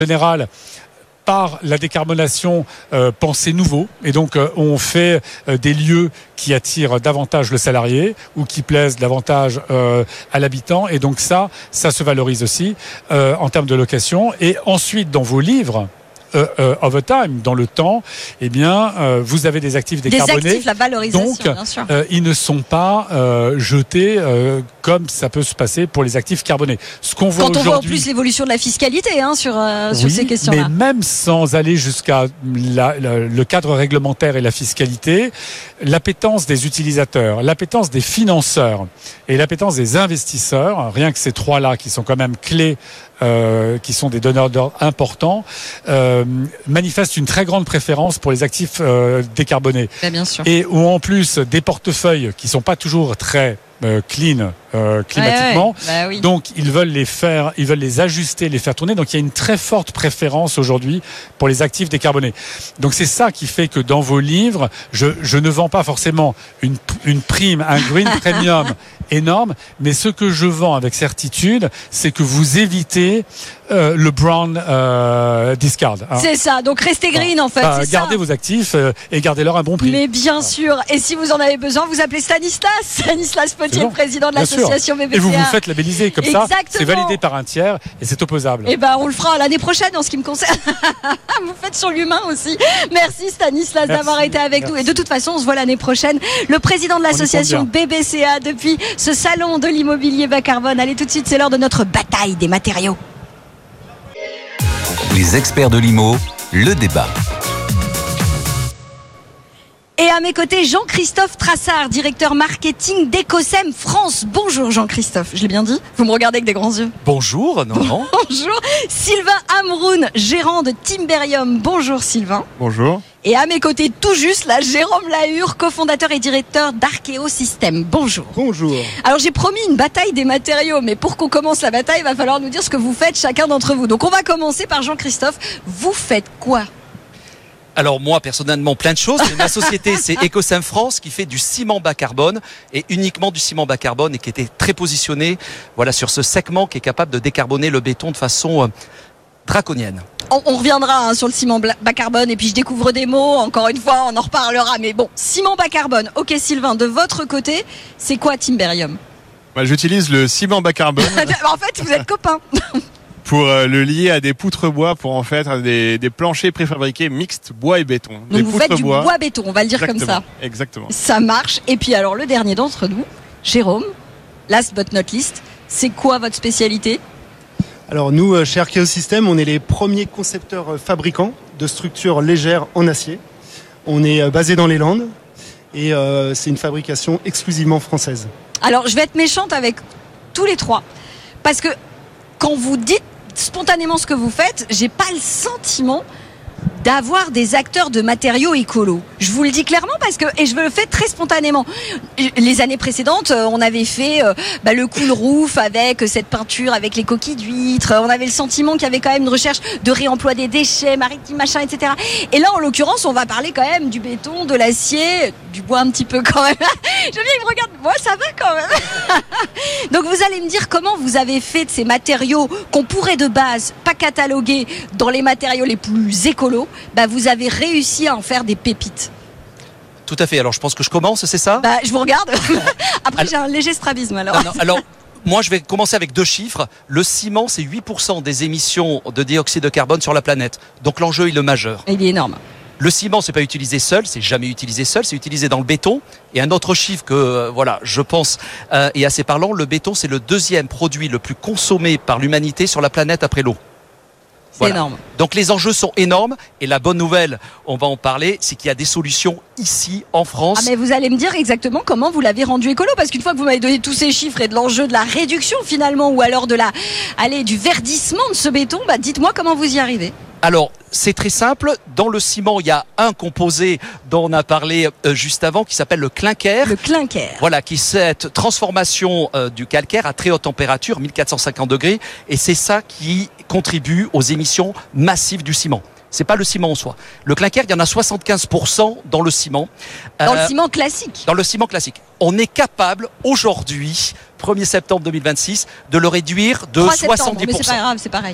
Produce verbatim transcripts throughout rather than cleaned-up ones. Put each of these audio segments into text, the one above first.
général, par la décarbonation, euh, penser nouveau. Et donc, euh, on fait euh, des lieux qui attirent davantage le salarié ou qui plaisent davantage euh, à l'habitant. Et donc ça, ça se valorise aussi euh, en termes de location. Et ensuite, dans vos livres, Euh, euh, over time, dans le temps, eh bien, euh, vous avez des actifs décarbonés. Des actifs, la valorisation, donc, bien sûr. Euh, ils ne sont pas euh, jetés euh, comme ça peut se passer pour les actifs carbonés. Ce qu'on voit Quand on voit en aujourd'hui, plus l'évolution de la fiscalité hein, sur, euh, sur oui, ces questions-là. mais même sans aller jusqu'à la, la, le cadre réglementaire et la fiscalité, l'appétence des utilisateurs, l'appétence des financeurs et l'appétence des investisseurs, rien que ces trois-là qui sont quand même clés, euh, qui sont des donneurs d'ordre importants, euh, manifestent une très grande préférence pour les actifs euh, décarbonés. Mais bien sûr. Et où en plus des portefeuilles qui sont pas toujours très euh, clean euh, climatiquement, ouais, ouais. Bah oui. Donc ils veulent les faire, ils veulent les ajuster, les faire tourner. Donc il y a une très forte préférence aujourd'hui pour les actifs décarbonés. Donc c'est ça qui fait que dans vos livres, je, je ne vends pas forcément une, une prime, un green premium énorme, mais ce que je vends avec certitude, c'est que vous évitez euh, le brown euh, discard. Hein. C'est ça, donc restez green ah. en fait. Bah, c'est gardez ça. vos actifs euh, et gardez-leur un bon prix. Mais bien ah. sûr, et si vous en avez besoin, vous appelez Stanislas, Stanislas Potier, le président de l'association B B C A. Et vous vous faites labelliser comme Exactement. ça, c'est validé par un tiers et c'est opposable. Et ben on le fera l'année prochaine en ce qui me concerne. Vous faites sur l'humain aussi. Merci Stanislas Merci. d'avoir été avec Merci. nous. Et de toute façon, on se voit l'année prochaine. Le président de l'association B B C A depuis ce salon de l'immobilier bas carbone. Allez tout de suite, c'est l'heure de notre bataille des matériaux. Les experts de l'I M O, le débat. Et à mes côtés, Jean-Christophe Trassard, directeur marketing d'Ecosem France. Bonjour Jean-Christophe, je l'ai bien dit? Vous me regardez avec des grands yeux. Bonjour, non, non. Bonjour. Sylvain Amroun, gérant de Timberium. Bonjour Sylvain. Bonjour. Et à mes côtés, tout juste, là, Jérôme Lahure, cofondateur et directeur d'Archeo System. Bonjour. Bonjour. Alors, j'ai promis une bataille des matériaux, mais pour qu'on commence la bataille, il va falloir nous dire ce que vous faites chacun d'entre vous. Donc, on va commencer par Jean-Christophe. Vous faites quoi ? Alors moi personnellement plein de choses, mais ma société c'est Ecosem France qui fait du ciment bas carbone et uniquement du ciment bas carbone et qui était très positionné voilà, sur ce segment qui est capable de décarboner le béton de façon euh, draconienne. On, on reviendra hein, sur le ciment bas carbone et puis je découvre des mots, encore une fois on en reparlera, mais bon, ciment bas carbone. Ok Sylvain, de votre côté, c'est quoi Timberium ? Bah, j'utilise le ciment bas carbone. En fait vous êtes copains. Pour euh, le lier à des poutres bois pour en faire des, des planchers préfabriqués mixtes bois et béton. Donc des vous faites du bois béton, on va le dire Exactement. comme ça. Exactement. Ça marche. Et puis alors le dernier d'entre nous, Jérôme, last but not least, c'est quoi votre spécialité ? Alors nous, chez Archeo System, on est les premiers concepteurs fabricants de structures légères en acier. On est basé dans les Landes et euh, c'est une fabrication exclusivement française. Alors je vais être méchante avec tous les trois parce que quand vous dites spontanément ce que vous faites, j'ai pas le sentiment d'avoir des acteurs de matériaux écolos. Je vous le dis clairement parce que, et je le fais très spontanément. Les années précédentes, on avait fait euh, bah, le cool roof avec cette peinture, avec les coquilles d'huîtres. On avait le sentiment qu'il y avait quand même une recherche de réemploi des déchets maritimes, machin, et cetera. Et là, en l'occurrence, on va parler quand même du béton, de l'acier, du bois un petit peu quand même. Je viens, il me regarde, moi ça va quand même. Donc vous allez me dire comment vous avez fait de ces matériaux qu'on pourrait de base pas cataloguer dans les matériaux les plus écolos. Bah, vous avez réussi à en faire des pépites. Tout à fait, alors je pense que je commence, c'est ça ? Bah, je vous regarde. Après alors, j'ai un léger strabisme alors. Non, non, alors, moi je vais commencer avec deux chiffres. Le ciment, c'est huit pour cent des émissions de dioxyde de carbone sur la planète. Donc l'enjeu, il est majeur. Il est énorme. Le ciment, c'est pas utilisé seul, c'est jamais utilisé seul, c'est utilisé dans le béton. Et un autre chiffre que, euh, voilà, je pense euh, est assez parlant, le béton, c'est le deuxième produit le plus consommé par l'humanité sur la planète après l'eau. C'est voilà. énorme. Donc les enjeux sont énormes et la bonne nouvelle, on va en parler, c'est qu'il y a des solutions ici en France. Ah mais vous allez me dire exactement comment vous l'avez rendu écolo parce qu'une fois que vous m'avez donné tous ces chiffres et de l'enjeu de la réduction finalement ou alors de la, allez, du verdissement de ce béton, bah dites-moi comment vous y arrivez. Alors, c'est très simple. Dans le ciment, il y a un composé dont on a parlé euh, juste avant qui s'appelle le clinker. Le clinker. Voilà, qui est cette transformation euh, du calcaire à très haute température, mille quatre cent cinquante degrés. Et c'est ça qui contribue aux émissions massives du ciment. C'est pas le ciment en soi. Le clinker, il y en a soixante-quinze pour cent dans le ciment. Dans euh, le ciment classique. Dans le ciment classique. On est capable, aujourd'hui, premier septembre deux mille vingt-six, de le réduire de soixante-dix pour cent. Mais c'est pas grave, c'est pareil.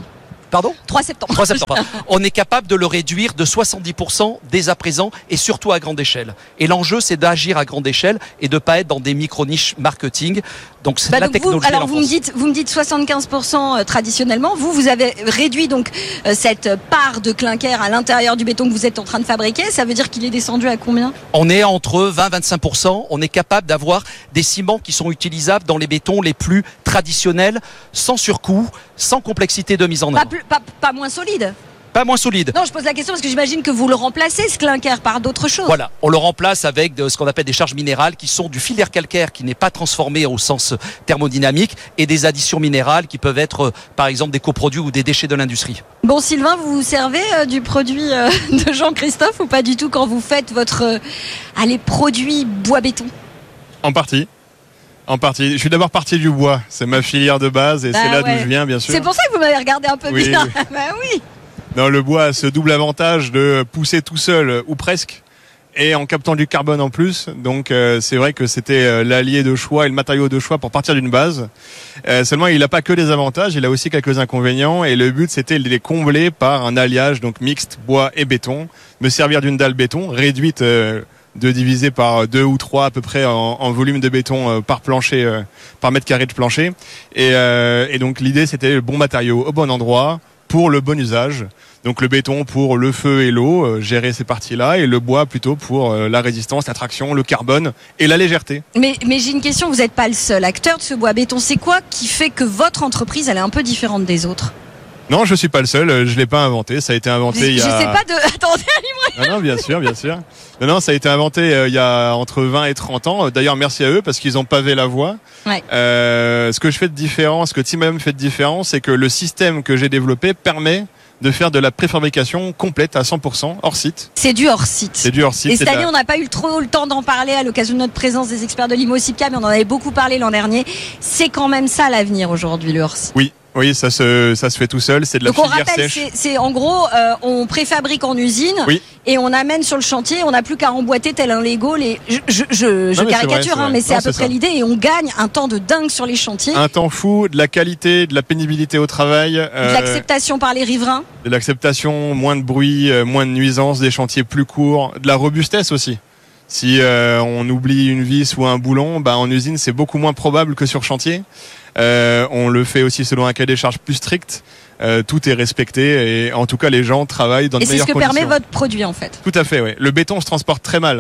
Pardon trois septembre. trois septembre. On est capable de le réduire de soixante-dix pour cent dès à présent et surtout à grande échelle. Et l'enjeu, c'est d'agir à grande échelle et de ne pas être dans des micro-niches marketing. Donc, c'est Bah la donc technologie. vous, alors et vous me l'enfance. dites, vous me dites soixante-quinze pour cent traditionnellement. Vous, vous avez réduit donc euh, cette part de clinker à l'intérieur du béton que vous êtes en train de fabriquer. Ça veut dire qu'il est descendu à combien? On est entre vingt et vingt-cinq pour cent. On est capable d'avoir des ciments qui sont utilisables dans les bétons les plus traditionnels, sans surcoût, sans complexité de mise en Pas, œuvre. plus, pas, pas moins solide. Pas moins solide. Non, je pose la question parce que j'imagine que vous le remplacez, ce clinker, par d'autres choses. Voilà, on le remplace avec de, ce qu'on appelle des charges minérales qui sont du filaire calcaire qui n'est pas transformé au sens thermodynamique et des additions minérales qui peuvent être euh, par exemple des coproduits ou des déchets de l'industrie. Bon, Sylvain, vous vous servez euh, du produit euh, de Jean-Christophe ou pas du tout quand vous faites votre euh, allez, produit bois-béton? En partie. En partie. Je suis d'abord parti du bois. C'est ma filière de base et Ah c'est là ouais. d'où je viens, bien sûr. C'est pour ça que vous m'avez regardé un peu Oui, bien. oui. Bah oui. Non, le bois a ce double avantage de pousser tout seul euh, ou presque et en captant du carbone en plus. Donc euh, c'est vrai que c'était euh, l'allié de choix et le matériau de choix pour partir d'une base. Euh, seulement, il n'a pas que des avantages, il a aussi quelques inconvénients et le but c'était de les combler par un alliage donc mixte bois et béton. Me servir d'une dalle béton réduite euh, de diviser par deux ou trois à peu près en, en volume de béton euh, par plancher, euh, par mètre carré de plancher. Et, euh, et donc l'idée c'était le bon matériau au bon endroit pour le bon usage. Donc le béton pour le feu et l'eau, euh, gérer ces parties-là, et le bois plutôt pour euh, la résistance, la traction, le carbone et la légèreté. Mais, mais j'ai une question, vous n'êtes pas le seul acteur de ce bois-béton. C'est quoi qui fait que votre entreprise elle est un peu différente des autres? Non, je suis pas le seul, je l'ai pas inventé, ça a été inventé Je, il y je a... sais pas de... Attendez, Non, non, bien sûr, bien sûr. Non, non, ça a été inventé euh, il y a entre vingt et trente ans. D'ailleurs, merci à eux parce qu'ils ont pavé la voie. Ouais. Euh, ce que je fais de différent, ce que Team I M fait de différent, c'est que le système que j'ai développé permet de faire de la préfabrication complète à cent pour cent hors site. c'est du hors-site. C'est du hors site. Et c'est cette de la- année, on n'a pas eu trop le temps d'en parler à l'occasion de notre présence des experts de l'I M O Sipca, mais on en avait beaucoup parlé l'an dernier. C'est quand même ça l'avenir aujourd'hui, le hors-site. Oui, oui, ça se, ça se fait tout seul. C'est de la Donc on filière rappelle, sèche. c'est, c'est en gros, euh, on préfabrique en usine Oui. et on amène sur le chantier. On n'a plus qu'à emboîter tel un Lego. Les, je, je, je, je Non, mais c'est caricature, vrai, c'est hein, vrai. mais c'est Non, à peu c'est près ça. l'idée. Et on gagne un temps de dingue sur les chantiers, Un temps fou, de la qualité, de la pénibilité au travail, de euh, l'acceptation par les riverains. de l'acceptation, moins de bruit, euh, moins de nuisances, des chantiers plus courts, de la robustesse aussi. Si euh, on oublie une vis ou un boulon, bah en usine c'est beaucoup moins probable que sur chantier. Euh, on le fait aussi selon un cahier des charges plus strict. Euh, tout est respecté et en tout cas les gens travaillent dans Et de c'est ce meilleures que conditions. permet votre produit en fait. Tout à fait, oui. Le béton se transporte très mal.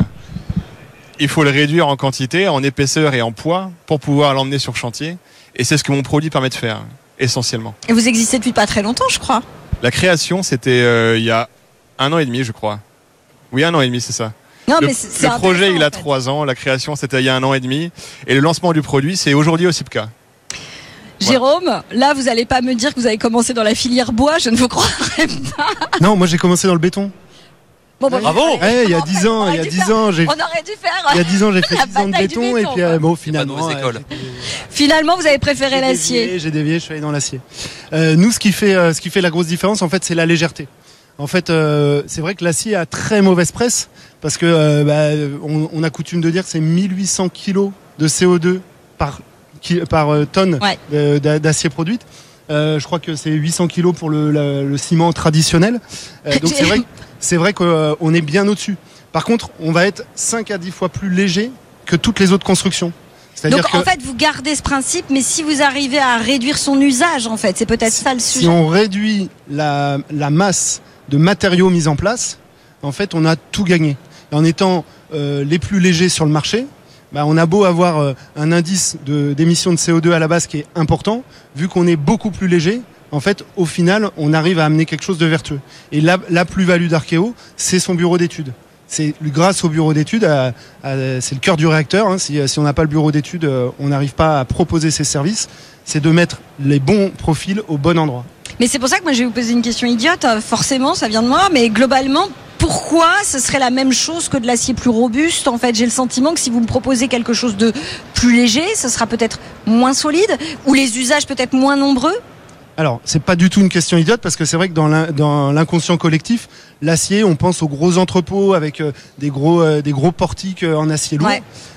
Il faut le réduire en quantité, en épaisseur et en poids pour pouvoir l'emmener sur chantier. Et c'est ce que mon produit permet de faire, essentiellement. Et vous existez depuis pas très longtemps, je crois. La création, c'était euh, il y a un an et demi, je crois. Oui, un an et demi, c'est ça. Non, Le, mais c'est, c'est le projet, intéressant, il a en fait. trois ans. La création, c'était il y a un an et demi. Et le lancement du produit, c'est aujourd'hui au Sipca. Jérôme, là, vous allez pas me dire que vous avez commencé dans la filière bois, je ne vous croirais pas. Non, moi j'ai commencé dans le béton. Bon, bon, Bravo. on aurait- Ouais, il y a on dix ans, aurait il y a dû dix faire- ans, j'ai On aurait dû faire. il y a dix ans, j'ai fait La dix ans de bataille du béton, béton, et puis quoi. euh, bon, pas finalement, mauvaise école. euh, Finalement, vous avez préféré j'ai l'acier. dévié, J'ai dévié, je suis allé dans l'acier. Euh, nous, ce qui fait, euh, ce qui fait la grosse différence, en fait, c'est la légèreté. En fait, euh, c'est vrai que l'acier a très mauvaise presse parce que euh, bah, on, on a coutume de dire que c'est mille huit cents kilos de C O deux par qui- par euh, tonne Ouais. de- d'a- d'acier produite. Euh, je crois que c'est huit cents kilos pour le, la- le ciment traditionnel. Euh, donc c'est vrai, que- c'est vrai qu'on est bien au-dessus. Par contre, on va être cinq à dix fois plus léger que toutes les autres constructions. C'est-à-dire Donc que en fait, vous gardez ce principe, mais si vous arrivez à réduire son usage, en fait, c'est peut-être ça le si sujet. on réduit la, la masse de matériaux mis en place, en fait, on a tout gagné. Et en étant euh, les plus légers sur le marché, bah, on a beau avoir euh, un indice de- d'émission de C O deux à la base qui est important, vu qu'on est beaucoup plus léger, en fait, au final, on arrive à amener quelque chose de vertueux. Et la, la plus-value d'Arkeo, c'est son bureau d'études. C'est grâce au bureau d'études, à- à- c'est le cœur du réacteur. Hein. Si, si on n'a pas le bureau d'études, euh, on n'arrive pas à proposer ces services. C'est de mettre les bons profils au bon endroit. Mais c'est pour ça que moi je vais vous poser une question idiote. Euh, Forcément, ça vient de moi, mais globalement, pourquoi ce serait la même chose que de l'acier plus robuste? En fait, j'ai le sentiment que si vous me proposez quelque chose de plus léger, ce sera peut-être moins solide ou les usages peut-être moins nombreux. Alors, c'est pas du tout une question idiote parce que c'est vrai que dans l'in- dans l'inconscient collectif, l'acier, on pense aux gros entrepôts avec euh, des gros euh, des gros portiques euh, en acier lourd. Ouais.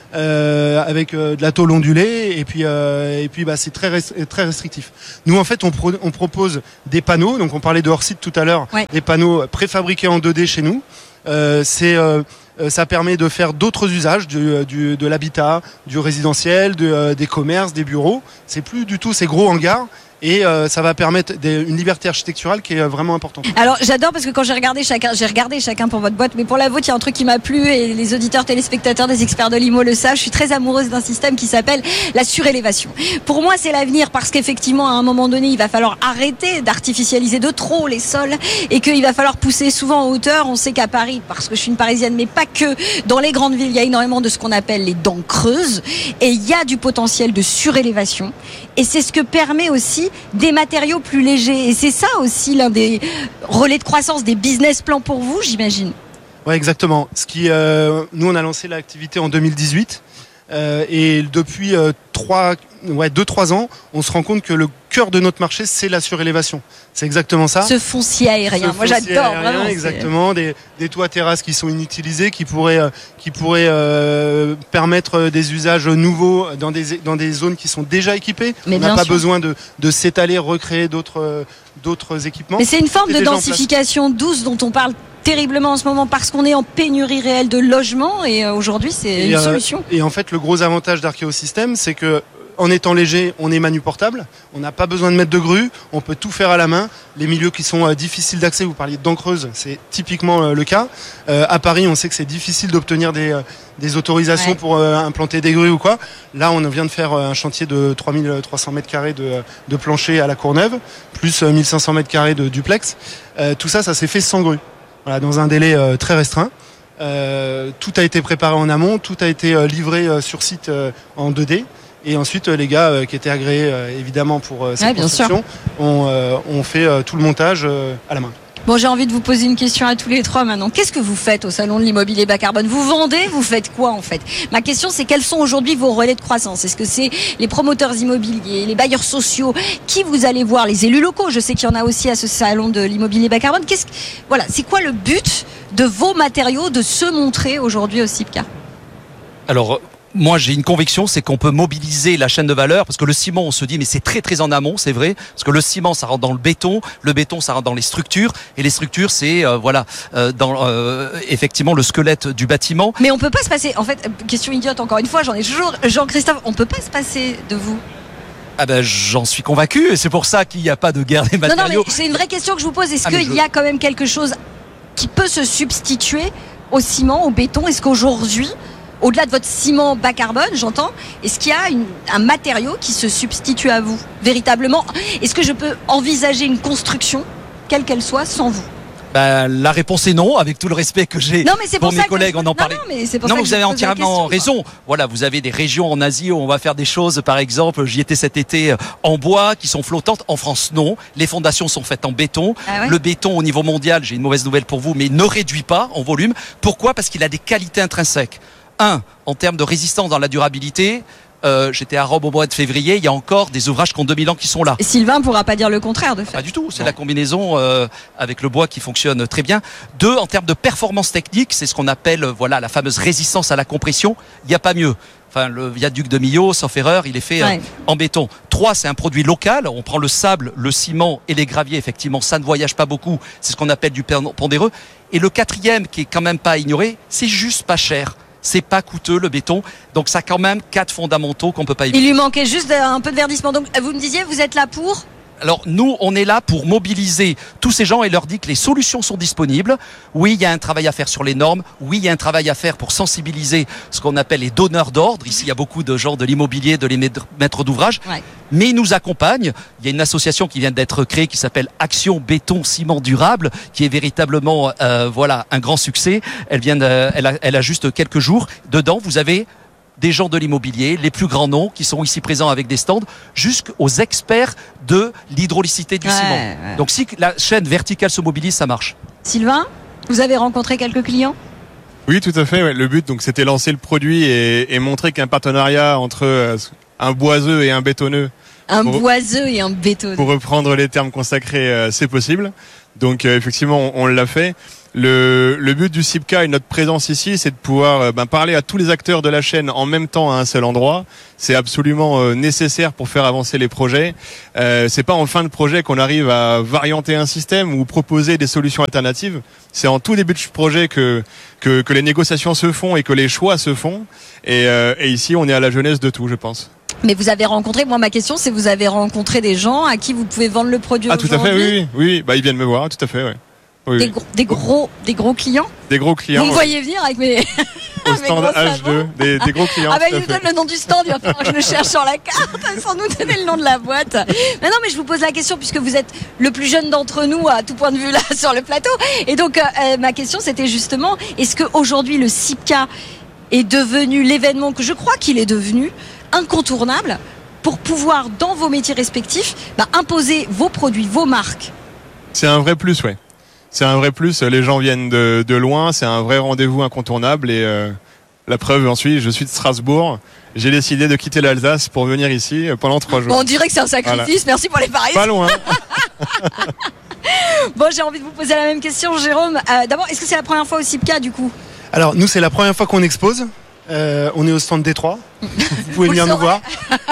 euh, avec euh, de la tôle ondulée et puis euh, et puis bah c'est très res- très restrictif. Nous en fait on, pro- on propose des panneaux, donc on parlait de hors site tout à l'heure, ouais. des panneaux préfabriqués en deux D chez nous. Euh, c'est euh, ça permet de faire d'autres usages du, du, de l'habitat, du résidentiel, de, euh, des commerces, des bureaux. C'est plus du tout ces gros hangars. Et euh, ça va permettre des, une liberté architecturale qui est vraiment importante. Alors j'adore parce que quand j'ai regardé chacun, j'ai regardé chacun pour votre boîte, mais pour la vôtre, il y a un truc qui m'a plu et les auditeurs, téléspectateurs des experts de l'I M O le savent. Je suis très amoureuse d'un système qui s'appelle la surélévation. Pour moi, c'est l'avenir parce qu'effectivement, à un moment donné, il va falloir arrêter d'artificialiser de trop les sols et qu'il va falloir pousser souvent en hauteur. On sait qu'à Paris, parce que je suis une Parisienne, mais pas que, dans les grandes villes, il y a énormément de ce qu'on appelle les dents creuses et il y a du potentiel de surélévation. Et c'est ce que permet aussi des matériaux plus légers. Et c'est ça aussi l'un des relais de croissance, des business plans pour vous, j'imagine. Ouais, exactement. Ce qui, euh, nous, on a lancé l'activité en deux mille dix-huit. Euh, et depuis euh, trois, ouais, deux trois ans, on se rend compte que le cœur de notre marché, c'est la surélévation. C'est exactement ça. Ce foncier aérien. Ce Moi, foncier j'adore aérien, vraiment. Exactement. Des, des toits terrasses qui sont inutilisés, qui pourraient, euh, qui pourraient euh, permettre des usages nouveaux dans des, dans des zones qui sont déjà équipées. Mais on n'a bien pas sûr. besoin de, de s'étaler, recréer d'autres, euh, d'autres équipements. Mais c'est une forme C'est de déjà en place. densification douce dont on parle terriblement en ce moment parce qu'on est en pénurie réelle de logements et euh, aujourd'hui c'est Et, une euh, solution. Et en fait, le gros avantage d'Archéosystème, c'est que en étant léger, on est manuportable. On n'a pas besoin de mettre de grue. On peut tout faire à la main. Les milieux qui sont euh, difficiles d'accès, vous parliez de dents creuses, c'est typiquement euh, le cas. Euh, à Paris, on sait que c'est difficile d'obtenir des, euh, des autorisations Ouais. pour euh, implanter des grues ou quoi. Là, on vient de faire euh, un chantier de trois mille trois cents mètres carrés de, de plancher à la Courneuve, plus euh, mille cinq cents mètres carrés de duplex. Euh, tout ça, ça s'est fait sans grue. Voilà, dans un délai euh, très restreint. Euh, tout a été préparé en amont, tout a été euh, livré euh, sur site euh, en deux D. Et ensuite, euh, les gars euh, qui étaient agréés euh, évidemment pour euh, cette Ouais, bien construction ont, euh, ont fait euh, tout le montage euh, à la main. Bon, j'ai envie de vous poser une question à tous les trois maintenant. Qu'est-ce que vous faites au salon de l'immobilier bas carbone? Vous vendez? Vous faites quoi en fait? Ma question, c'est quels sont aujourd'hui vos relais de croissance? Est-ce que c'est les promoteurs immobiliers, les bailleurs sociaux? Qui vous allez voir? Les élus locaux? Je sais qu'il y en a aussi à ce salon de l'immobilier bas carbone. Qu'est-ce que, voilà, c'est quoi le but de vos matériaux de se montrer aujourd'hui au CIPCA? Alors, moi, j'ai une conviction, c'est qu'on peut mobiliser la chaîne de valeur, parce que le ciment, on se dit, mais c'est très très en amont, c'est vrai, parce que le ciment, ça rentre dans le béton, le béton, ça rentre dans les structures, et les structures, c'est euh, voilà, euh, dans euh, effectivement le squelette du bâtiment. Mais on peut pas se passer. En fait, question idiote encore une fois, j'en ai toujours. Jean-Christophe, on peut pas se passer de vous. Ah ben, j'en suis convaincu, et c'est pour ça qu'il n'y a pas de guerre des Non, non, matériaux. mais c'est une vraie question que je vous pose. Est-ce Ah, mais qu'il je- y a quand même quelque chose qui peut se substituer au ciment, au béton? Est-ce qu'aujourd'hui, au-delà de votre ciment bas carbone, j'entends, est-ce qu'il y a une- un matériau qui se substitue à vous véritablement? Est-ce que je peux envisager une construction, quelle qu'elle soit, sans vous? Ben, la réponse est non, avec tout le respect que j'ai Non, mais c'est pour pour mes ça que collègues, je- on en non, parlait. non, mais c'est pour Non, ça mais que vous je avez pose la entièrement question, raison. Voilà, vous avez des régions en Asie où on va faire des choses, par exemple, j'y étais cet été, euh, en bois, qui sont flottantes. En France, non. Les fondations sont faites en béton. Ah ouais Le béton, au niveau mondial, j'ai une mauvaise nouvelle pour vous, mais ne réduit pas en volume. Pourquoi? Parce qu'il a des qualités intrinsèques. Un, en termes de résistance dans la durabilité. Euh, j'étais à Rome au mois de février, il y a encore des ouvrages qui ont deux mille ans qui sont là. Et Sylvain pourra pas dire le contraire de fait. Pas du tout, c'est la combinaison euh, avec le bois qui fonctionne très bien. Deux, en termes de performance technique, c'est ce qu'on appelle euh, voilà la fameuse résistance à la compression. Il n'y a pas mieux. Enfin, le viaduc de Millau, sauf erreur, il est fait euh, Ouais. en béton. Trois, c'est un produit local. On prend le sable, le ciment et les graviers. Effectivement, ça ne voyage pas beaucoup. C'est ce qu'on appelle du pondéreux. Et le quatrième, qui est quand même pas à ignorer, c'est juste pas cher. C'est pas coûteux le béton, donc ça a quand même quatre fondamentaux qu'on peut pas éviter. Il lui manquait juste un peu de verdissement. Donc vous me disiez, vous êtes là pour? Alors nous, on est là pour mobiliser tous ces gens et leur dire que les solutions sont disponibles. Oui, il y a un travail à faire sur les normes. Oui, il y a un travail à faire pour sensibiliser ce qu'on appelle les donneurs d'ordre. Ici, il y a beaucoup de gens de l'immobilier, de les maîtres d'ouvrage. Ouais. Mais ils nous accompagnent. Il y a une association qui vient d'être créée qui s'appelle Action Béton Ciment Durable, qui est véritablement euh, voilà un grand succès. Elle vient, de, elle, a, elle a juste quelques jours. Dedans, vous avez des gens de l'immobilier, les plus grands noms qui sont ici présents avec des stands, jusqu'aux experts de l'hydraulicité du Ouais, ciment. ouais. Donc si la chaîne verticale se mobilise, ça marche. Sylvain, vous avez rencontré quelques clients? Oui, tout à fait. Ouais. Le but, donc, c'était lancer le produit et, et montrer qu'un partenariat entre euh, un boiseux et un bétonneux, Un Pour- boiseux et un béton. pour reprendre les termes consacrés, euh, c'est possible. Donc euh, effectivement, on, on l'a fait. Le, le but du SIPCA et notre présence ici, c'est de pouvoir euh, ben, parler à tous les acteurs de la chaîne en même temps à un seul endroit. C'est absolument euh, nécessaire pour faire avancer les projets. Euh, c'est pas en fin de projet qu'on arrive à varianter un système ou proposer des solutions alternatives. C'est en tout début de projet que que, que les négociations se font et que les choix se font. Et, euh, et ici, on est à la jeunesse de tout, je pense. Mais vous avez rencontré, moi ma question c'est vous avez rencontré des gens à qui vous pouvez vendre le produit ah, aujourd'hui. Ah tout à fait, oui, oui, oui. Bah ils viennent me voir, tout à fait, ouais. Oui, des, oui. gros, des gros, des gros clients. Des gros clients. Vous me voyez venir avec mes au stand H deux, des, des gros clients. Ah bah il nous donne le nom du stand, il va falloir que je le cherche sur la carte, sans nous donner le nom de la boîte. Mais non, mais je vous pose la question puisque vous êtes le plus jeune d'entre nous à tout point de vue là sur le plateau. Et donc euh, ma question c'était justement, est-ce que aujourd'hui le SIPCA est devenu l'événement que je crois qu'il est devenu incontournable pour pouvoir dans vos métiers respectifs bah, imposer vos produits, vos marques? C'est un vrai plus, ouais. C'est un vrai plus, les gens viennent de, de loin, c'est un vrai rendez-vous incontournable et euh, la preuve ensuite, je suis de Strasbourg, j'ai décidé de quitter l'Alsace pour venir ici pendant trois jours. Bon, on dirait que c'est un sacrifice, voilà. Merci pour les paris. Pas loin. Bon, j'ai envie de vous poser la même question, Jérôme. Euh, d'abord, est-ce que c'est la première fois au SIPCA du coup? Alors nous, c'est la première fois qu'on expose. Euh, on est au stand Détroit. Vous pouvez venir nous voir.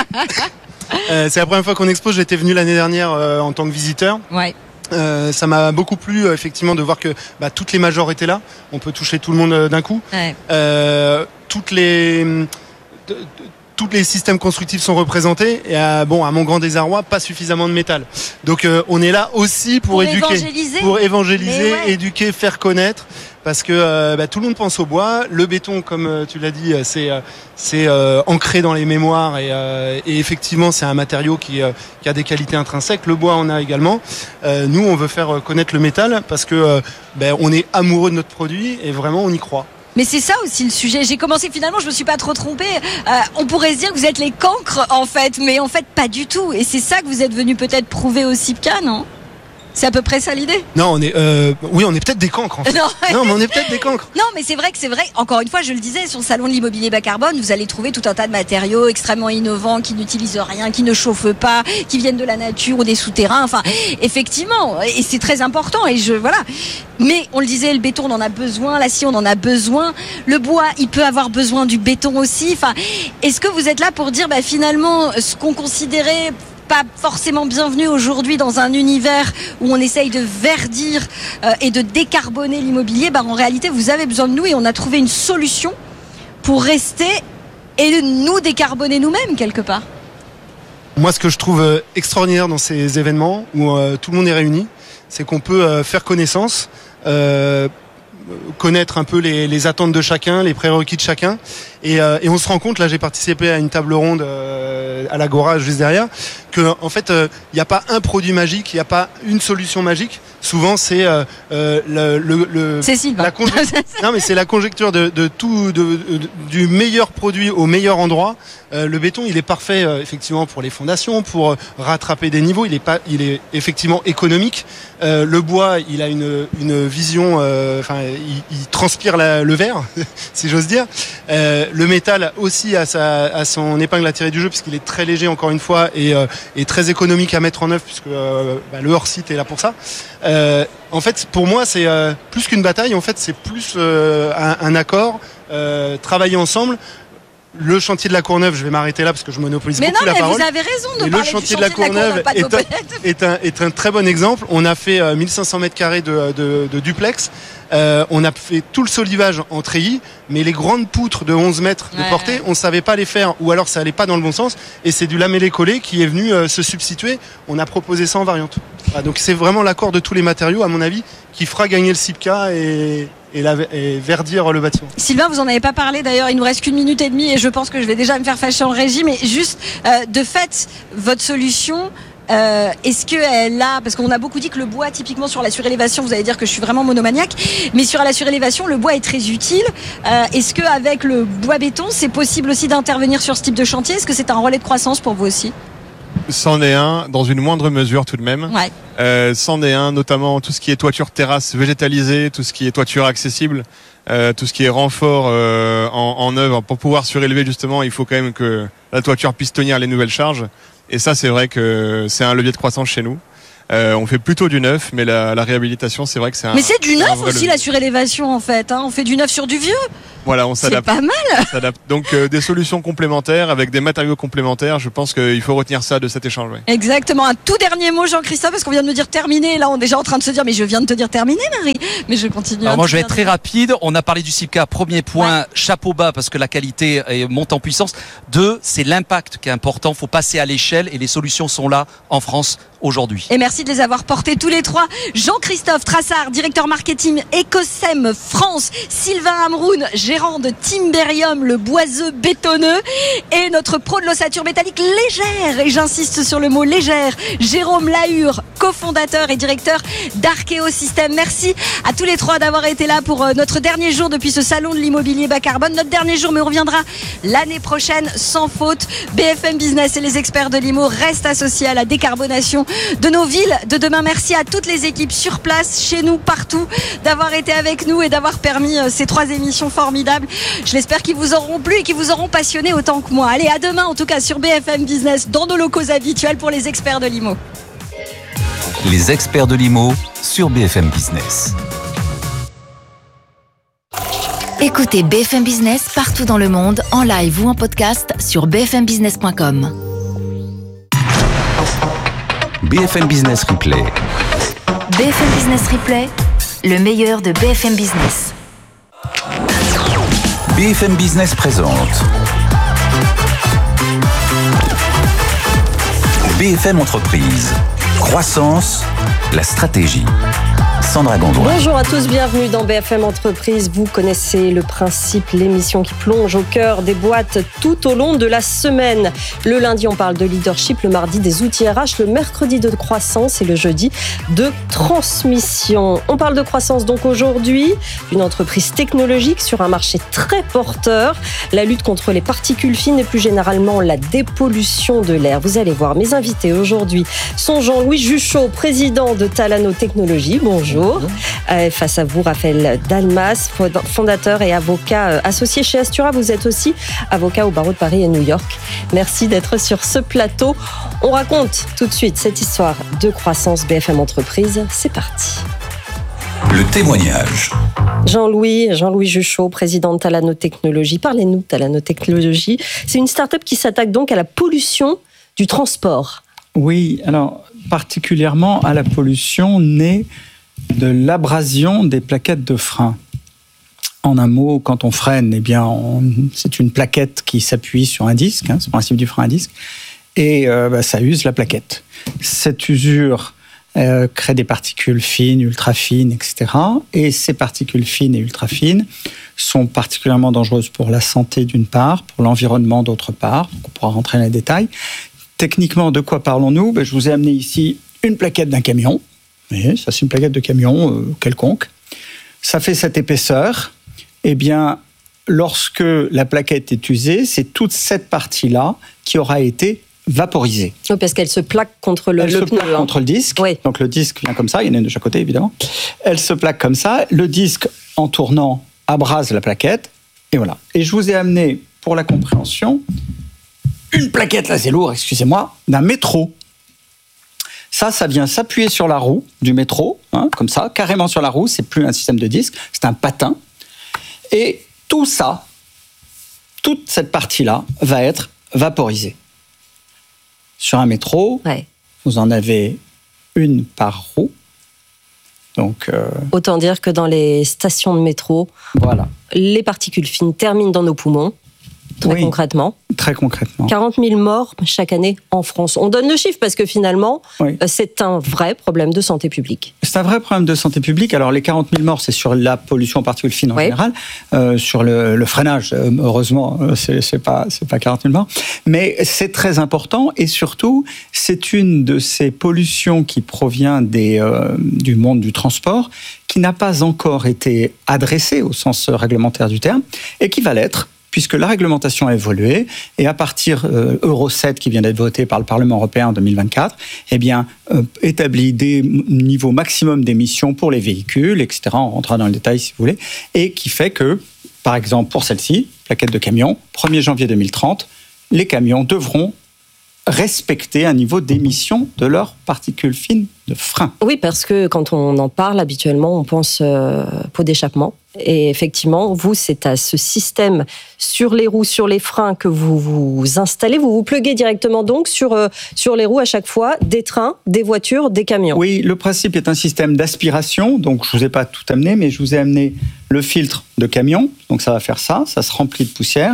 euh, c'est la première fois qu'on expose. J'étais venu l'année dernière euh, en tant que visiteur. Ouais. Euh, ça m'a beaucoup plu euh, effectivement de voir que bah, toutes les majors étaient là. On peut toucher tout le monde euh, d'un coup. Ouais. Euh, toutes les de, de, tous les systèmes constructifs sont représentés et à, bon, à mon grand désarroi, pas suffisamment de métal. Donc euh, on est là aussi pour, pour éduquer, évangéliser. pour évangéliser, ouais. éduquer, faire connaître. Parce que euh, bah, tout le monde pense au bois. Le béton, comme euh, tu l'as dit, c'est euh, c'est euh, ancré dans les mémoires et, euh, et effectivement, c'est un matériau qui, euh, qui a des qualités intrinsèques. Le bois en a également. Euh, nous, on veut faire connaître le métal parce que euh, bah, on est amoureux de notre produit et vraiment, on y croit. Mais c'est ça aussi le sujet. J'ai commencé finalement, je me suis pas trop trompée. Euh, on pourrait se dire que vous êtes les cancres en fait, mais en fait pas du tout. Et c'est ça que vous êtes venu peut-être prouver au SIPCA, non ? C'est à peu près ça l'idée? Non, on est, euh, oui, on est peut-être des cancres. En fait. Non, non, mais on est peut-être des cancres. Non, mais c'est vrai que c'est vrai. Encore une fois, je le disais, sur le salon de l'immobilier bas carbone, vous allez trouver tout un tas de matériaux extrêmement innovants, qui n'utilisent rien, qui ne chauffent pas, qui viennent de la nature ou des souterrains. Enfin, effectivement, et c'est très important. Et je, voilà. Mais on le disait, le béton, on en a besoin. L'acier, on en a besoin. Le bois, il peut avoir besoin du béton aussi. Enfin, est-ce que vous êtes là pour dire, bah, finalement, ce qu'on considérait pas forcément bienvenu aujourd'hui dans un univers où on essaye de verdir euh, et de décarboner l'immobilier, bah en réalité vous avez besoin de nous et on a trouvé une solution pour rester et nous décarboner nous-mêmes quelque part. Moi, ce que je trouve extraordinaire dans ces événements où euh, tout le monde est réuni, c'est qu'on peut euh, faire connaissance, euh, connaître un peu les, les attentes de chacun, les prérequis de chacun, et, euh, et on se rend compte, là j'ai participé à une table ronde euh, à l'Agora juste derrière, que en fait il euh, n'y a pas un produit magique, il n'y a pas une solution magique. Souvent c'est euh, euh, le, le, le Cécile, la conj... non mais c'est la conjecture de, de tout, de, de, du meilleur produit au meilleur endroit. Euh, le béton il est parfait euh, effectivement pour les fondations, pour euh, rattraper des niveaux. Il est pas, il est effectivement économique. Euh, le bois il a une, une vision, enfin euh, il, il transpire la, le verre, si j'ose dire. Euh, le métal aussi a, sa, a son épingle à tirer du jeu puisqu'il est très léger encore une fois et, euh, et très économique à mettre en œuvre puisque euh, bah, le hors-site est là pour ça. Euh, en fait, pour moi, c'est euh, plus qu'une bataille. En fait, c'est plus euh, un, un accord, euh, travailler ensemble. Le chantier de la Courneuve, je vais m'arrêter là parce que je monopolise mais beaucoup non, la mais parole. Vous avez raison de et parler le chantier, du chantier de la Courneuve, de la est, un, est, un, est un très bon exemple. On a fait euh, mille cinq cents mètres carrés de, de, de duplex. Euh, on a fait tout le solivage en treillis, mais les grandes poutres de onze mètres de ouais, portée, ouais. on savait pas les faire, ou alors ça allait pas dans le bon sens. Et c'est du lamellé-collé qui est venu euh, se substituer. On a proposé ça en variante. Ah, donc c'est vraiment l'accord de tous les matériaux, à mon avis, qui fera gagner le SIPCA et, et, la, et verdir le bâtiment. Sylvain, vous en avez pas parlé d'ailleurs, il nous reste qu'une minute et demie et je pense que je vais déjà me faire fâcher en régie, mais juste euh, de fait, votre solution, euh, est-ce qu'elle a, parce qu'on a beaucoup dit que le bois, typiquement sur la surélévation, vous allez dire que je suis vraiment monomaniaque, mais sur la surélévation, le bois est très utile. Euh, est-ce qu'avec le bois béton, c'est possible aussi d'intervenir sur ce type de chantier? Est-ce que c'est un relais de croissance pour vous aussi? C'en est un, dans une moindre mesure tout de même. Ouais. Euh, c'en est un, notamment tout ce qui est toiture terrasse végétalisée, tout ce qui est toiture accessible, euh, tout ce qui est renfort euh, en, en œuvre. Pour pouvoir surélever justement, il faut quand même que la toiture puisse tenir les nouvelles charges. Et ça, c'est vrai que c'est un levier de croissance chez nous. Euh, on fait plutôt du neuf, mais la, la réhabilitation, c'est vrai que c'est un. Mais c'est du c'est un neuf vrai aussi levier. la surélévation en fait. Hein. On fait du neuf sur du vieux. Voilà, on C'est s'adapte. pas mal. On s'adapte. Donc euh, des solutions complémentaires avec des matériaux complémentaires. Je pense qu'il faut retenir ça de cet échange. Ouais. Exactement. Un tout dernier mot, Jean-Christophe, parce qu'on vient de me dire terminé. Là, on est déjà en train de se dire, mais je viens de te dire terminé, Marie. Mais je continue. Alors un moi petit je vais être peu. très rapide. On a parlé du SIPCA. Premier point, chapeau bas parce que la qualité est- monte en puissance. Deux, c'est l'impact qui est important. Faut passer à l'échelle et les solutions sont là en France aujourd'hui. Et merci de les avoir portés tous les trois. Jean-Christophe Trassard, directeur marketing Ecosem France. Sylvain Amroun, gérant de Timberium, le boiseux bétonneux. Et notre pro de l'ossature métallique légère, et j'insiste sur le mot légère, Jérôme Lahure, cofondateur et directeur d'Arkeo Systèmes. Merci à tous les trois d'avoir été là pour euh, notre dernier jour depuis ce salon de l'immobilier bas carbone. Notre dernier jour, mais on reviendra l'année prochaine sans faute. B F M Business et les experts de l'IMO restent associés à la décarbonation de nos villes de demain. Merci à toutes les équipes sur place, chez nous, partout, d'avoir été avec nous et d'avoir permis euh, ces trois émissions formidables. Je l'espère qu'ils vous auront plu et qu'ils vous auront passionné autant que moi. Allez, à demain en tout cas sur B F M Business, dans nos locaux habituels pour les experts de l'IMO. Les experts de l'I M O sur B F M Business. Écoutez B F M Business partout dans le monde, en live ou en podcast sur b f m business point com. B F M Business Replay. B F M Business Replay, le meilleur de B F M Business. B F M Business présente B F M Entreprise. Croissance, la stratégie. Sandra Gondouin. Bonjour à tous, bienvenue dans B F M Entreprise. Vous connaissez le principe, l'émission qui plonge au cœur des boîtes tout au long de la semaine. Le lundi, on parle de leadership, le mardi des outils R H, le mercredi de croissance et le jeudi de transmission. On parle de croissance donc aujourd'hui, une entreprise technologique sur un marché très porteur, la lutte contre les particules fines et plus généralement la dépollution de l'air. Vous allez voir, mes invités aujourd'hui sont Jean-Louis Juchot, président de Talano Technologies. Bonjour. Euh, face à vous, Raphaël Dalmas, fondateur et avocat euh, associé chez Astura. Vous êtes aussi avocat au barreau de Paris et New York. Merci d'être sur ce plateau. On raconte tout de suite cette histoire de croissance B F M Entreprise. C'est parti. Le témoignage. Jean-Louis, Jean-Louis Juchot, président de Talano Technologies. Parlez-nous de Talano Technologies. C'est une start-up qui s'attaque donc à la pollution du transport. Oui, alors particulièrement à la pollution née de l'abrasion des plaquettes de frein. En un mot, quand on freine, eh bien, on, c'est une plaquette qui s'appuie sur un disque, hein, c'est le principe du frein à disque, et euh, bah, ça use la plaquette. Cette usure euh, crée des particules fines, ultra fines, et cetera. Et ces particules fines et ultra fines sont particulièrement dangereuses pour la santé d'une part, pour l'environnement d'autre part. On pourra rentrer dans les détails. Techniquement, de quoi parlons-nous ? Ben, je vous ai amené ici une plaquette d'un camion. Oui, ça c'est une plaquette de camion euh, quelconque. Ça fait cette épaisseur. Eh bien, lorsque la plaquette est usée, c'est toute cette partie-là qui aura été vaporisée. Oui, parce qu'elle se plaque contre le, Elle le se pneu. plaque hein. contre le disque. Oui. Donc le disque vient comme ça, il y en a une de chaque côté évidemment. Elle se plaque comme ça. Le disque, en tournant, abrase la plaquette. Et voilà. Et je vous ai amené, pour la compréhension, une plaquette, là c'est lourd, excusez-moi, d'un métro. Ça, ça vient s'appuyer sur la roue du métro, hein, comme ça, carrément sur la roue. C'est plus un système de disque, c'est un patin. Et tout ça, toute cette partie-là, va être vaporisée. Sur un métro, Ouais. vous en avez une par roue. Donc, euh, Autant dire que dans les stations de métro, voilà, les particules fines terminent dans nos poumons, très Oui. concrètement. très concrètement. quarante mille morts chaque année en France. On donne le chiffre parce que finalement, Oui. euh, c'est un vrai problème de santé publique. C'est un vrai problème de santé publique. Alors, les quarante mille morts, c'est sur la pollution aux particules fines en Oui. général. Euh, sur le, le freinage, euh, heureusement, euh, c'est, c'est pas, c'est pas quarante mille morts. Mais c'est très important et surtout, c'est une de ces pollutions qui provient des, euh, du monde du transport qui n'a pas encore été adressée au sens réglementaire du terme et qui va l'être, puisque la réglementation a évolué, et à partir euh, Euro sept, qui vient d'être voté par le Parlement européen en deux mille vingt-quatre, eh bien, euh, établit des niveaux maximum d'émissions pour les véhicules, et cetera. On rentrera dans le détail si vous voulez, et qui fait que, par exemple, pour celle-ci, plaquette de camion, premier janvier deux mille trente, les camions devront respecter un niveau d'émission de leurs particules fines de frein. Oui, parce que quand on en parle habituellement, on pense euh, pot d'échappement. Et effectivement, vous, c'est à ce système sur les roues, sur les freins que vous vous installez. Vous vous pluguez directement donc sur, euh, sur les roues à chaque fois des trains, des voitures, des camions. Oui, le principe est un système d'aspiration. Donc, je ne vous ai pas tout amené, mais je vous ai amené le filtre de camion. Donc, ça va faire ça. Ça se remplit de poussière.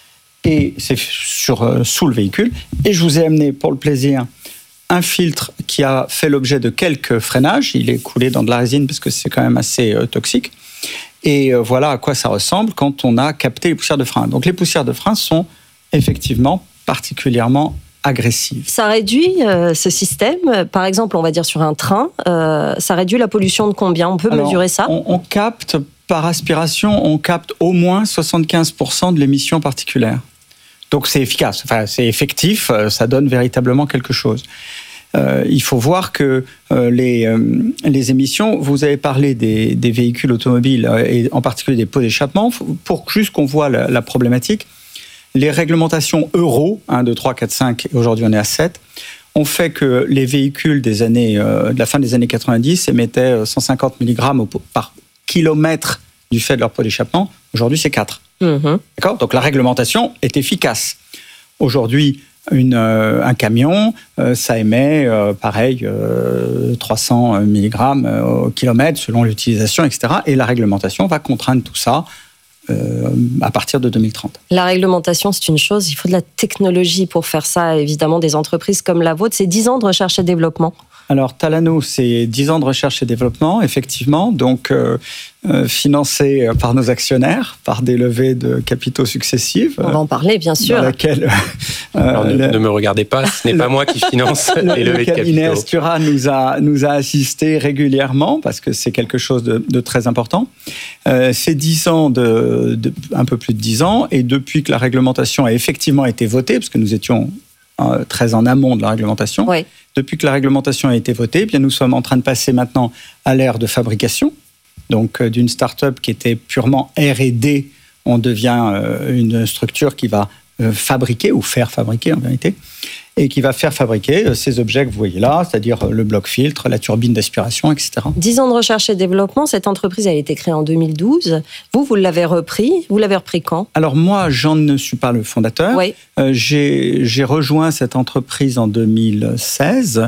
Et c'est sur, euh, sous le véhicule. Et je vous ai amené, pour le plaisir, un filtre qui a fait l'objet de quelques freinages. Il est coulé dans de la résine parce que c'est quand même assez euh, toxique. Et euh, voilà à quoi ça ressemble quand on a capté les poussières de frein. Donc les poussières de frein sont effectivement particulièrement agressives. Ça réduit euh, ce système, par exemple, on va dire sur un train, euh, ça réduit la pollution de combien ? On peut Alors, mesurer ça ? on, on capte, par aspiration, on capte au moins soixante-quinze pour cent de l'émission particulière. Donc c'est efficace, enfin, c'est effectif, ça donne véritablement quelque chose. Euh, il faut voir que euh, les, euh, les émissions, vous avez parlé des, des véhicules automobiles euh, et en particulier des pots d'échappement, pour juste qu'on voit la, la problématique, les réglementations Euro, un, deux, trois, quatre, cinq, et aujourd'hui on est à sept, ont fait que les véhicules des années, euh, de la fin des années quatre-vingt-dix émettaient cent cinquante milligrammes par kilomètre du fait de leur pot d'échappement. Aujourd'hui, c'est quatre. Mmh. D'accord ? Donc la réglementation est efficace. Aujourd'hui, une, euh, un camion, euh, ça émet, euh, pareil, euh, trois cents milligrammes au kilomètre selon l'utilisation, et cetera. Et la réglementation va contraindre tout ça euh, à partir de deux mille trente. La réglementation, c'est une chose. Il faut de la technologie pour faire ça. Évidemment, des entreprises comme la vôtre, c'est dix ans de recherche et développement. Alors, Talano, c'est dix ans de recherche et développement, effectivement, donc euh, euh, financé par nos actionnaires, par des levées de capitaux successives. On va en parler, bien sûr. Dans laquelle, euh, Alors, ne, le, ne me regardez pas, ce n'est pas moi qui finance le, les levées de capitaux. Le cabinet Astura nous a, nous a assistés régulièrement, parce que c'est quelque chose de, de très important. Euh, c'est dix ans, de, de, un peu plus de dix ans, et depuis que la réglementation a effectivement été votée, parce que nous étions euh, très en amont de la réglementation, oui. Depuis que la réglementation a été votée, eh bien nous sommes en train de passer maintenant à l'ère de fabrication. Donc, euh, d'une start-up qui était purement R et D, on devient euh, une structure qui va euh, fabriquer, ou faire fabriquer en vérité, et qui va faire fabriquer euh, ces objets que vous voyez là, c'est-à-dire euh, le bloc-filtre, la turbine d'aspiration, et cetera. Dix ans de recherche et développement, cette entreprise a été créée en deux mille douze. Vous, vous l'avez repris. Vous l'avez repris quand ? Alors moi, j'en ne suis pas le fondateur. Oui. Euh, j'ai, j'ai rejoint cette entreprise en deux mille seize.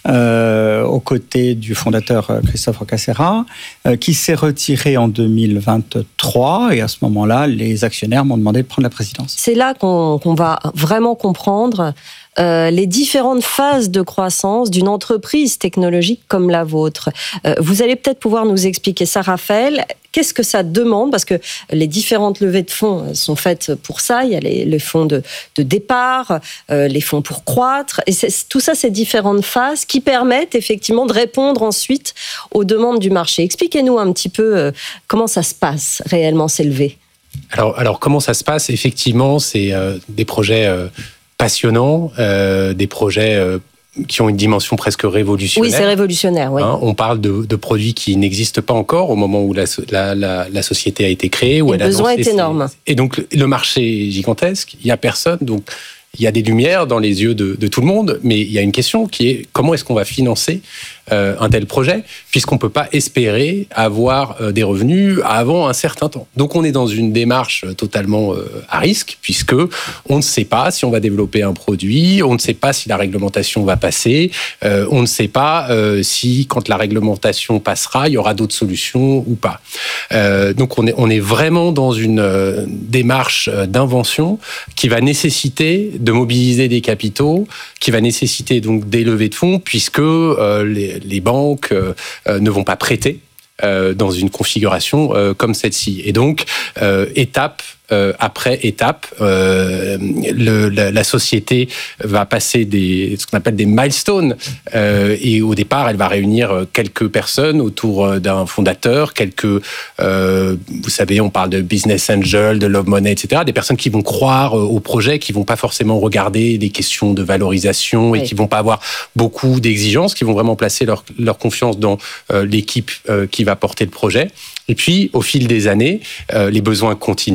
Euh, aux côtés du fondateur Christophe Roccaserra, euh, qui s'est retiré en deux mille vingt-trois, et à ce moment-là, les actionnaires m'ont demandé de prendre la présidence. C'est là qu'on, qu'on va vraiment comprendre euh, les différentes phases de croissance d'une entreprise technologique comme la vôtre. Euh, vous allez peut-être pouvoir nous expliquer ça, Raphaël. Qu'est-ce que ça demande ? Parce que les différentes levées de fonds sont faites pour ça. Il y a les, les fonds de, de départ, euh, les fonds pour croître. Et c'est, tout ça, ces différentes phases qui permettent effectivement de répondre ensuite aux demandes du marché. Expliquez-nous un petit peu euh, comment ça se passe réellement, ces levées. Alors, alors comment ça se passe ? Effectivement, c'est euh, des projets euh, passionnants, euh, des projets... Euh, qui ont une dimension presque révolutionnaire. Oui, c'est révolutionnaire, oui. Hein, on parle de, de produits qui n'existent pas encore au moment où la, la, la, la société a été créée. Où le elle besoin est énorme. Ses... Et donc, le marché est gigantesque, il n'y a personne, donc il y a des lumières dans les yeux de, de tout le monde, mais il y a une question qui est comment est-ce qu'on va financer euh, un tel projet, puisqu'on ne peut pas espérer avoir euh, des revenus avant un certain temps. Donc on est dans une démarche totalement euh, à risque, puisque on ne sait pas si on va développer un produit, on ne sait pas si la réglementation va passer, euh, on ne sait pas euh, si, quand la réglementation passera, il y aura d'autres solutions ou pas. Euh, donc on est, on est vraiment dans une euh, démarche d'invention qui va nécessiter de mobiliser des capitaux, qui va nécessiter donc des levées de fonds, puisque euh, les, les banques euh, ne vont pas prêter euh, dans une configuration euh, comme celle-ci. Et donc, euh, étape euh, après étape, euh, le, la, la société va passer des, ce qu'on appelle des milestones. Euh, et au départ, elle va réunir quelques personnes autour d'un fondateur, quelques, euh, vous savez, on parle de business angel, de love money, et cetera. Des personnes qui vont croire au projet, qui vont pas forcément regarder des questions de valorisation et oui. qui vont pas avoir beaucoup d'exigences, qui vont vraiment placer leur, leur confiance dans euh, l'équipe euh, qui va porter le projet. Et puis, au fil des années, euh, les besoins continuent.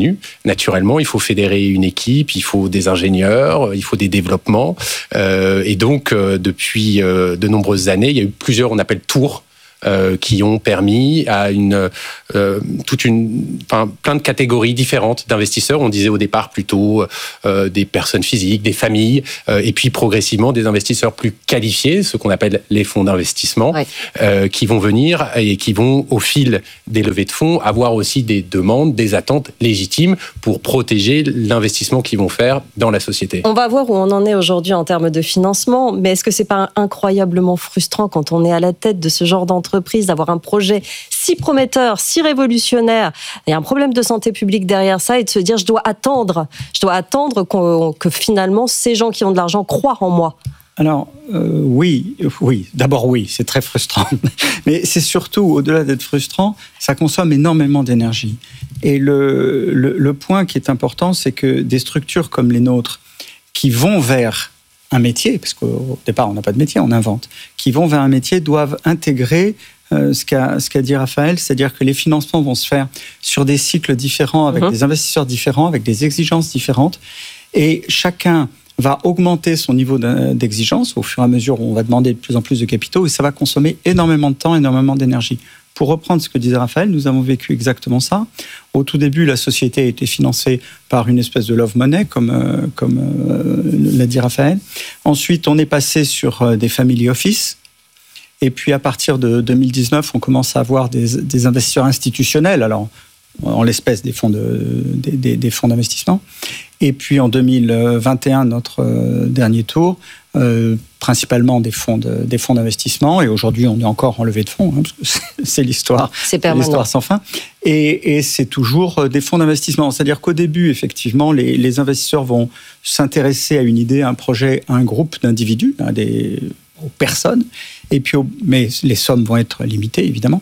naturellement, il faut fédérer une équipe, il faut des ingénieurs, il faut des développements. Euh, et donc, euh, depuis euh, de nombreuses années, il y a eu plusieurs, on appelle tours, Euh, qui ont permis à une euh, toute une enfin, plein de catégories différentes d'investisseurs. On disait au départ plutôt euh, des personnes physiques, des familles, euh, et puis progressivement des investisseurs plus qualifiés, ce qu'on appelle les fonds d'investissement, ouais. euh, qui vont venir et qui vont au fil des levées de fonds avoir aussi des demandes, des attentes légitimes pour protéger l'investissement qu'ils vont faire dans la société. On va voir où on en est aujourd'hui en termes de financement, mais est-ce que c'est pas incroyablement frustrant quand on est à la tête de ce genre d'entreprise d'avoir un projet si prometteur, si révolutionnaire, il y a un problème de santé publique derrière ça, et de se dire je dois attendre, je dois attendre qu'on, que finalement ces gens qui ont de l'argent croient en moi. Alors euh, oui, oui. D'abord oui, c'est très frustrant, mais c'est surtout au-delà d'être frustrant, ça consomme énormément d'énergie. Et le, le, le point qui est important, c'est que des structures comme les nôtres, qui vont vers un métier, parce qu'au départ on n'a pas de métier, on invente, qui vont vers un métier doivent intégrer euh, ce qu'a, ce qu'a dit Raphaël, c'est-à-dire que les financements vont se faire sur des cycles différents, avec mmh. des investisseurs différents, avec des exigences différentes, et chacun va augmenter son niveau d'exigence au fur et à mesure où on va demander de plus en plus de capitaux, et ça va consommer énormément de temps, énormément d'énergie. Pour reprendre ce que disait Raphaël, nous avons vécu exactement ça. Au tout début, la société a été financée par une espèce de love money, comme, euh, comme euh, l'a dit Raphaël. Ensuite, on est passé sur euh, des family office. Et puis, à partir de deux mille dix-neuf, on commence à avoir des, des investisseurs institutionnels, alors en l'espèce des fonds, de, des, des, des fonds d'investissement. Et puis, en deux mille vingt et un, notre euh, dernier tour, euh, principalement des fonds, de, des fonds d'investissement. Et aujourd'hui, on est encore en levée de fonds, hein, parce que c'est, c'est l'histoire, c'est permanent. L'histoire sans fin. Et, et c'est toujours des fonds d'investissement. C'est-à-dire qu'au début, effectivement, les, les investisseurs vont s'intéresser à une idée, à un projet, à un groupe d'individus, à des, aux personnes. Et puis, mais les sommes vont être limitées, évidemment.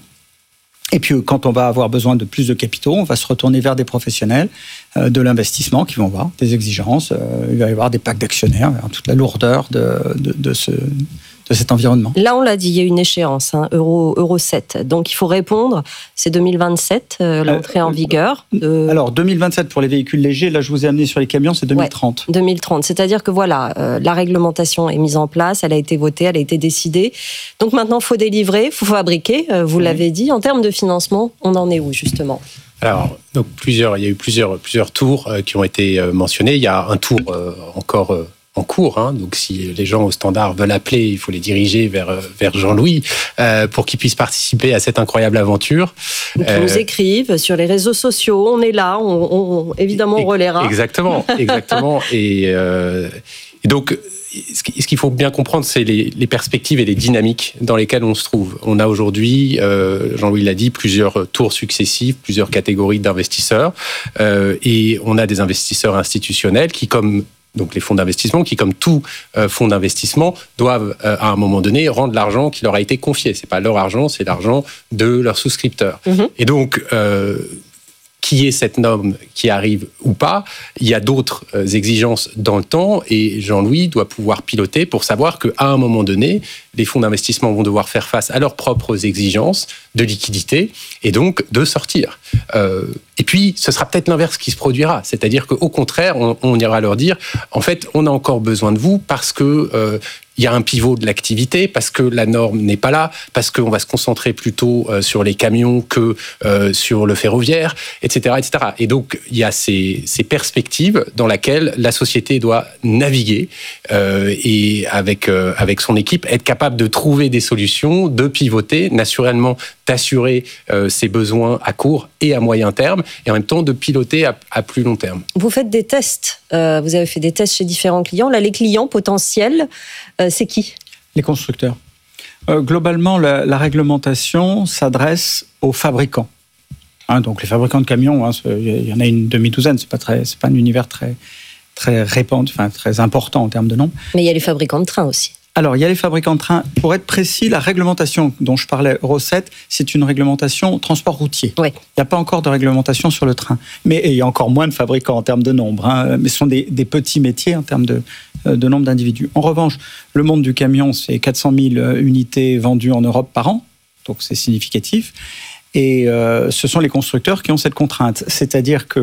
Et puis, quand on va avoir besoin de plus de capitaux, on va se retourner vers des professionnels euh, de l'investissement qui vont avoir des exigences. Euh, il va y avoir des packs d'actionnaires, toute la lourdeur de, de, de, ce, de cet environnement. Là, on l'a dit, il y a une échéance, hein, Euro, Euro sept. Donc, il faut répondre. C'est deux mille vingt-sept, euh, l'entrée euh, en vigueur. De... Alors, deux mille vingt-sept pour les véhicules légers. Là, je vous ai amené sur les camions, c'est deux mille trente. Ouais, deux mille trente. C'est-à-dire que voilà, euh, la réglementation est mise en place, elle a été votée, elle a été décidée. Donc, maintenant, il faut délivrer, il faut fabriquer, euh, vous oui. l'avez dit. En termes de financement, on en est où, justement ? Alors, donc plusieurs, il y a eu plusieurs, plusieurs tours euh, qui ont été euh, mentionnés. Il y a un tour euh, encore euh, en cours. Hein. Donc, si les gens au standard veulent appeler, il faut les diriger vers, vers Jean-Louis euh, pour qu'ils puissent participer à cette incroyable aventure. Ils euh, nous écrivent sur les réseaux sociaux. On est là, on, on évidemment, on relaiera. Exactement, exactement. et, euh, et donc, ce qu'il faut bien comprendre, c'est les, les perspectives et les dynamiques dans lesquelles on se trouve. On a aujourd'hui, euh, Jean-Louis l'a dit, plusieurs tours successifs, plusieurs catégories d'investisseurs, euh, et on a des investisseurs institutionnels qui, comme donc les fonds d'investissement, qui, comme tout euh, fonds d'investissement, doivent euh, à un moment donné rendre l'argent qui leur a été confié. C'est pas leur argent, c'est l'argent de leurs souscripteurs. Mmh. Et donc, euh, qui est cette norme qui arrive ou pas, il y a d'autres exigences dans le temps, et Jean-Louis doit pouvoir piloter pour savoir qu'à un moment donné, les fonds d'investissement vont devoir faire face à leurs propres exigences de liquidité et donc de sortir. Euh, et puis, ce sera peut-être l'inverse qui se produira, c'est-à-dire qu'au contraire, on, on ira leur dire, en fait, on a encore besoin de vous parce que euh, il y a un pivot de l'activité, parce que la norme n'est pas là, parce qu'on va se concentrer plutôt euh, sur les camions que euh, sur le ferroviaire, et cetera, et cetera. Et donc, il y a ces, ces perspectives dans lesquelles la société doit naviguer euh, et avec, euh, avec son équipe, être capable de trouver des solutions, de pivoter, naturellement d'assurer euh, ses besoins à court et à moyen terme, et en même temps de piloter à, à plus long terme. Vous faites des tests, euh, vous avez fait des tests chez différents clients. Là, les clients potentiels, euh, c'est qui ? Les constructeurs. Euh, globalement, la, la réglementation s'adresse aux fabricants. Hein, donc les fabricants de camions, hein, il y en a une demi-douzaine, c'est pas très, c'est pas un univers très, très répandu, enfin très important en termes de nombre. Mais il y a les fabricants de trains aussi. Alors, il y a les fabricants de trains. Pour être précis, la réglementation dont je parlais, Euro sept, c'est une réglementation transport routier. Ouais. Il n'y a pas encore de réglementation sur le train. Mais il y a encore moins de fabricants en termes de nombre. Hein, mais ce sont des, des petits métiers en termes de, de nombre d'individus. En revanche, le monde du camion, c'est quatre cent mille unités vendues en Europe par an. Donc, c'est significatif. Et euh, ce sont les constructeurs qui ont cette contrainte. C'est-à-dire que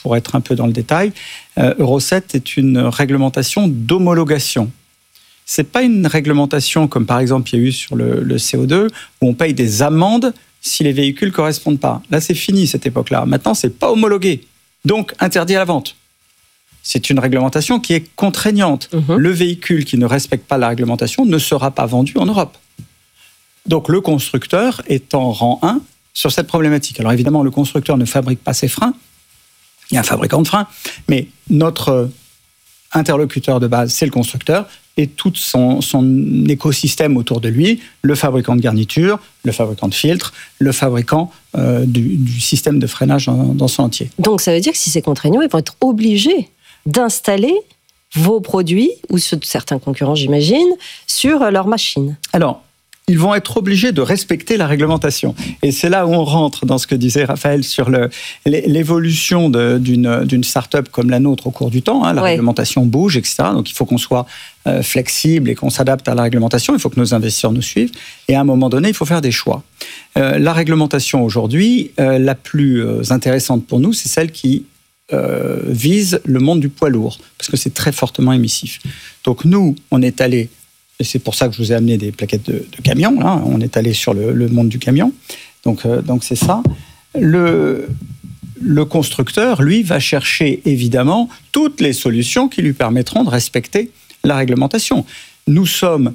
pour être un peu dans le détail, euh, Euro sept est une réglementation d'homologation. C'est pas une réglementation comme par exemple il y a eu sur le, le C O deux où on paye des amendes si les véhicules correspondent pas. Là, c'est fini cette époque-là. Maintenant, c'est pas homologué, donc interdit à la vente. C'est une réglementation qui est contraignante. Mmh. Le véhicule qui ne respecte pas la réglementation ne sera pas vendu en Europe. Donc le constructeur est en rang un sur cette problématique. Alors évidemment, le constructeur ne fabrique pas ses freins. Il y a un fabricant de freins, mais notre interlocuteur de base, c'est le constructeur et tout son, son écosystème autour de lui, le fabricant de garniture, le fabricant de filtres, le fabricant euh, du, du système de freinage dans, dans son entier. Donc ça veut dire que si c'est contraignant, ils vont être obligés d'installer vos produits, ou ceux de certains concurrents, j'imagine, sur leur machine. Alors, ils vont être obligés de respecter la réglementation. Et c'est là où on rentre dans ce que disait Raphaël sur le, l'évolution de, d'une, d'une start-up comme la nôtre au cours du temps. Hein, la ouais. réglementation bouge, et cetera. Donc il faut qu'on soit euh, flexible et qu'on s'adapte à la réglementation. Il faut que nos investisseurs nous suivent. Et à un moment donné, il faut faire des choix. Euh, la réglementation aujourd'hui, euh, la plus euh, intéressante pour nous, c'est celle qui euh, vise le monde du poids lourd, parce que c'est très fortement émissif. Donc nous, on est allé... Et c'est pour ça que je vous ai amené des plaquettes de, de camions. Là. On est allé sur le, le monde du camion. Donc, euh, donc c'est ça. Le, le constructeur, lui, va chercher évidemment toutes les solutions qui lui permettront de respecter la réglementation. Nous sommes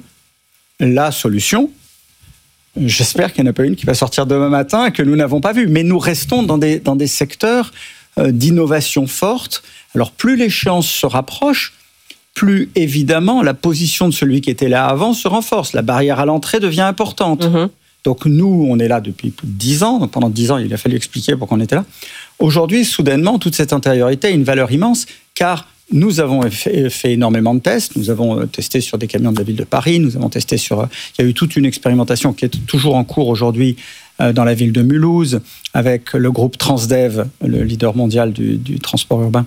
la solution. J'espère qu'il n'y en a pas une qui va sortir demain matin et que nous n'avons pas vue. Mais nous restons dans des, dans des secteurs euh, d'innovation forte. Alors, plus l'échéance se rapproche, plus évidemment la position de celui qui était là avant se renforce. La barrière à l'entrée devient importante. Mmh. Donc nous, on est là depuis plus de dix ans. Donc pendant dix ans, il a fallu expliquer pourquoi on était là. Aujourd'hui, soudainement, toute cette intériorité a une valeur immense, car nous avons fait, fait énormément de tests. Nous avons testé sur des camions de la ville de Paris. Nous avons testé sur... Il y a eu toute une expérimentation qui est toujours en cours aujourd'hui dans la ville de Mulhouse, avec le groupe Transdev, le leader mondial du, du transport urbain,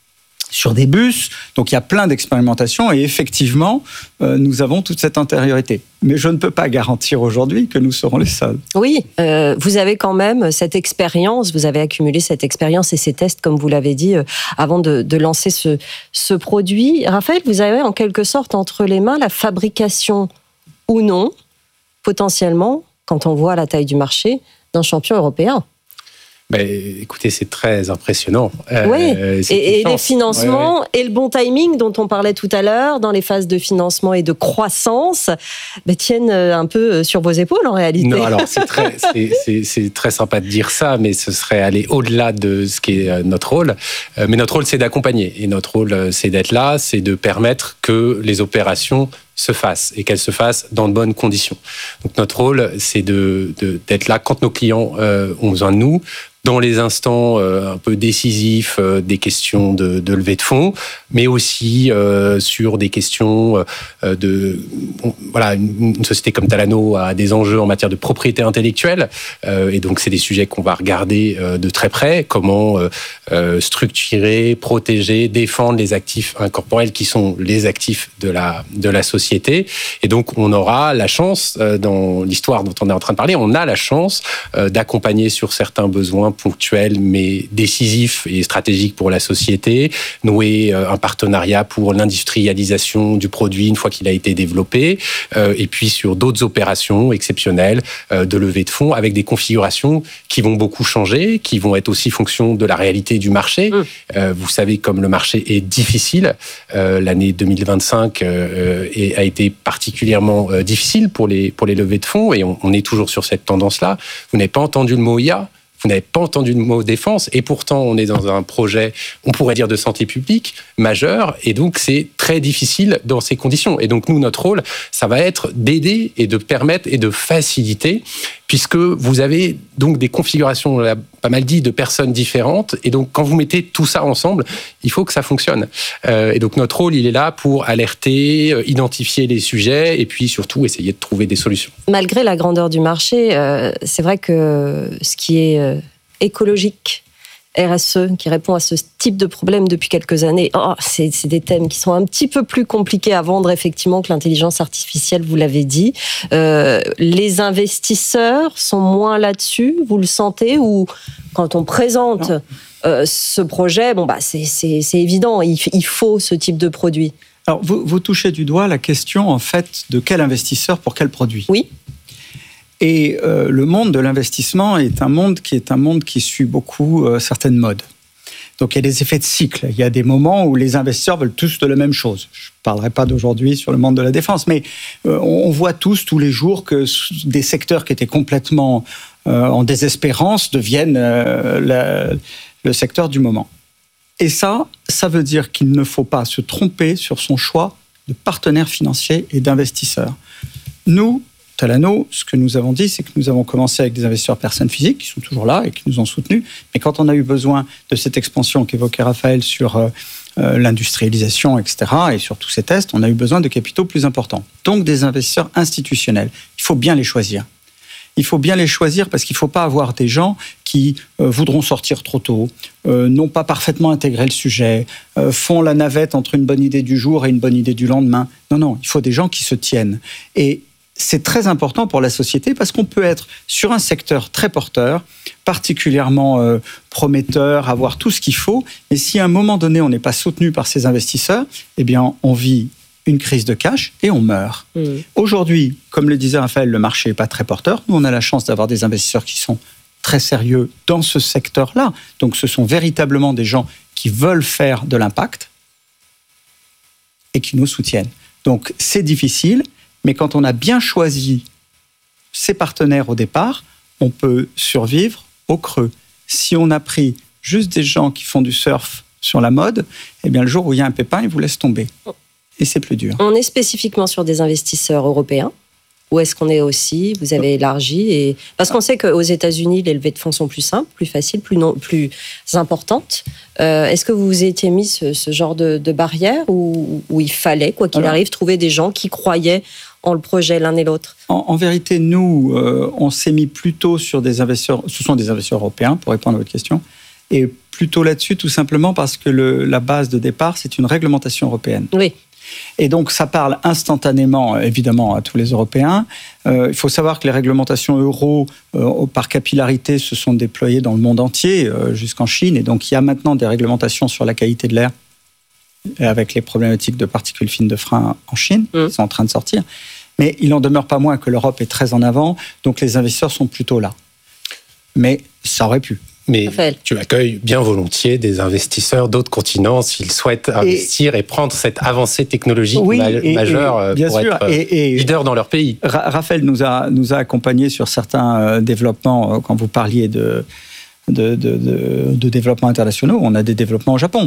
sur des bus. Donc il y a plein d'expérimentations et effectivement, euh, nous avons toute cette intériorité. Mais je ne peux pas garantir aujourd'hui que nous serons les seuls. Oui, euh, vous avez quand même cette expérience, vous avez accumulé cette expérience et ces tests, comme vous l'avez dit, euh, avant de, de lancer ce, ce produit. Raphaël, vous avez en quelque sorte entre les mains la fabrication ou non, potentiellement, quand on voit la taille du marché, d'un champion européen. Ben, écoutez, c'est très impressionnant. Oui, euh, et, et les financements, ouais, ouais. et le bon timing dont on parlait tout à l'heure, dans les phases de financement et de croissance, ben, tiennent un peu sur vos épaules en réalité. Non, alors c'est très, c'est, c'est, c'est très sympa de dire ça, mais ce serait aller au-delà de ce qui est notre rôle. Mais notre rôle, c'est d'accompagner. Et notre rôle, c'est d'être là, c'est de permettre que les opérations se fassent et qu'elles se fassent dans de bonnes conditions. Donc notre rôle, c'est de, de, d'être là quand nos clients euh, ont besoin de nous, dans les instants euh, un peu décisifs euh, des questions de, de levée de fonds, mais aussi euh, sur des questions euh, de... Bon, voilà, une, une société comme Talano a des enjeux en matière de propriété intellectuelle, euh, et donc c'est des sujets qu'on va regarder euh, de très près, comment euh, euh, structurer, protéger, défendre les actifs incorporels qui sont les actifs de la, de la société. Et donc on aura la chance, euh, dans l'histoire dont on est en train de parler, on a la chance euh, d'accompagner sur certains besoins ponctuels mais décisifs et stratégiques pour la société, nouer un partenariat pour l'industrialisation du produit une fois qu'il a été développé, euh, et puis sur d'autres opérations exceptionnelles euh, de levée de fonds avec des configurations qui vont beaucoup changer, qui vont être aussi fonction de la réalité du marché. Mmh. Euh, vous savez, comme le marché est difficile, euh, l'année deux mille vingt-cinq euh, est, a été particulièrement euh, difficile pour les, pour les levées de fonds, et on, on est toujours sur cette tendance-là. Vous n'avez pas entendu le mot I A, vous n'avez pas entendu le mot défense, et pourtant on est dans un projet, on pourrait dire de santé publique, majeur, et donc c'est très difficile dans ces conditions. Et donc nous, notre rôle, ça va être d'aider et de permettre et de faciliter, puisque vous avez donc des configurations, on l'a pas mal dit, de personnes différentes, et donc quand vous mettez tout ça ensemble, il faut que ça fonctionne. Euh, et donc notre rôle, il est là pour alerter, identifier les sujets, et puis surtout essayer de trouver des solutions. Malgré la grandeur du marché, euh, c'est vrai que ce qui est euh, écologique, R S E, qui répond à ce type de problème depuis quelques années, oh, c'est, c'est des thèmes qui sont un petit peu plus compliqués à vendre, effectivement, que l'intelligence artificielle, vous l'avez dit. Euh, les investisseurs sont moins là-dessus, vous le sentez, ou quand on présente euh, ce projet, bon, bah, c'est, c'est, c'est évident, il, il faut ce type de produit. Alors, vous, vous touchez du doigt la question, en fait, de quel investisseur pour quel produit. Oui. Et euh, le monde de l'investissement est un monde qui est un monde qui suit beaucoup euh, certaines modes. Donc, il y a des effets de cycle. Il y a des moments où les investisseurs veulent tous de la même chose. Je ne parlerai pas d'aujourd'hui sur le monde de la défense, mais euh, on voit tous, tous les jours, que des secteurs qui étaient complètement euh, en désespérance deviennent euh, la, le secteur du moment. Et ça, ça veut dire qu'il ne faut pas se tromper sur son choix de partenaires financiers et d'investisseurs. Nous, Talano, ce que nous avons dit, c'est que nous avons commencé avec des investisseurs personnes physiques qui sont toujours là et qui nous ont soutenus. Mais quand on a eu besoin de cette expansion qu'évoquait Raphaël sur euh, euh, l'industrialisation, et cetera, et sur tous ces tests, on a eu besoin de capitaux plus importants. Donc des investisseurs institutionnels. Il faut bien les choisir. Il faut bien les choisir parce qu'il ne faut pas avoir des gens qui euh, voudront sortir trop tôt, euh, n'ont pas parfaitement intégré le sujet, euh, font la navette entre une bonne idée du jour et une bonne idée du lendemain. Non, non, il faut des gens qui se tiennent. Et c'est très important pour la société parce qu'on peut être sur un secteur très porteur, particulièrement euh, prometteur, avoir tout ce qu'il faut. Mais si à un moment donné, on n'est pas soutenu par ces investisseurs, eh bien, on vit une crise de cash et on meurt. Mmh. Aujourd'hui, comme le disait Raphaël, le marché n'est pas très porteur. Nous, on a la chance d'avoir des investisseurs qui sont très sérieux dans ce secteur-là. Donc, ce sont véritablement des gens qui veulent faire de l'impact et qui nous soutiennent. Donc, c'est difficile. Mais quand on a bien choisi ses partenaires au départ, on peut survivre au creux. Si on a pris juste des gens qui font du surf sur la mode, eh bien le jour où il y a un pépin, ils vous laissent tomber. Et c'est plus dur. On est spécifiquement sur des investisseurs européens. Où est-ce qu'on est aussi ? Vous avez élargi et... Parce qu'on sait qu'aux États-Unis, les levées de fonds sont plus simples, plus faciles, plus, non... plus importantes. Euh, est-ce que vous vous étiez mis ce, ce genre de, de barrière où, où il fallait, quoi qu'il Alors... arrive, trouver des gens qui croyaient en le projet l'un et l'autre ? En, en vérité, nous, euh, on s'est mis plutôt sur des investisseurs, ce sont des investisseurs européens, pour répondre à votre question, et plutôt là-dessus, tout simplement parce que le, la base de départ, c'est une réglementation européenne. Oui. Et donc, ça parle instantanément, évidemment, à tous les Européens. Euh, il faut savoir que les réglementations euro, euh, par capillarité, se sont déployées dans le monde entier, euh, jusqu'en Chine. Et donc, il y a maintenant des réglementations sur la qualité de l'air, avec les problématiques de particules fines de frein en Chine, mmh. qui sont en train de sortir. Mais il n'en demeure pas moins que l'Europe est très en avant, donc les investisseurs sont plutôt là. Mais ça aurait pu. Mais Raphaël. Tu accueilles bien volontiers des investisseurs d'autres continents s'ils souhaitent investir et, et prendre cette avancée technologique oui, ma- et, majeure et, pour sûr, être et, et, leader dans leur pays. Ra- Raphaël nous a, nous a accompagnés sur certains euh, développements, euh, quand vous parliez de, de, de, de, de développements internationaux. On a des développements au Japon.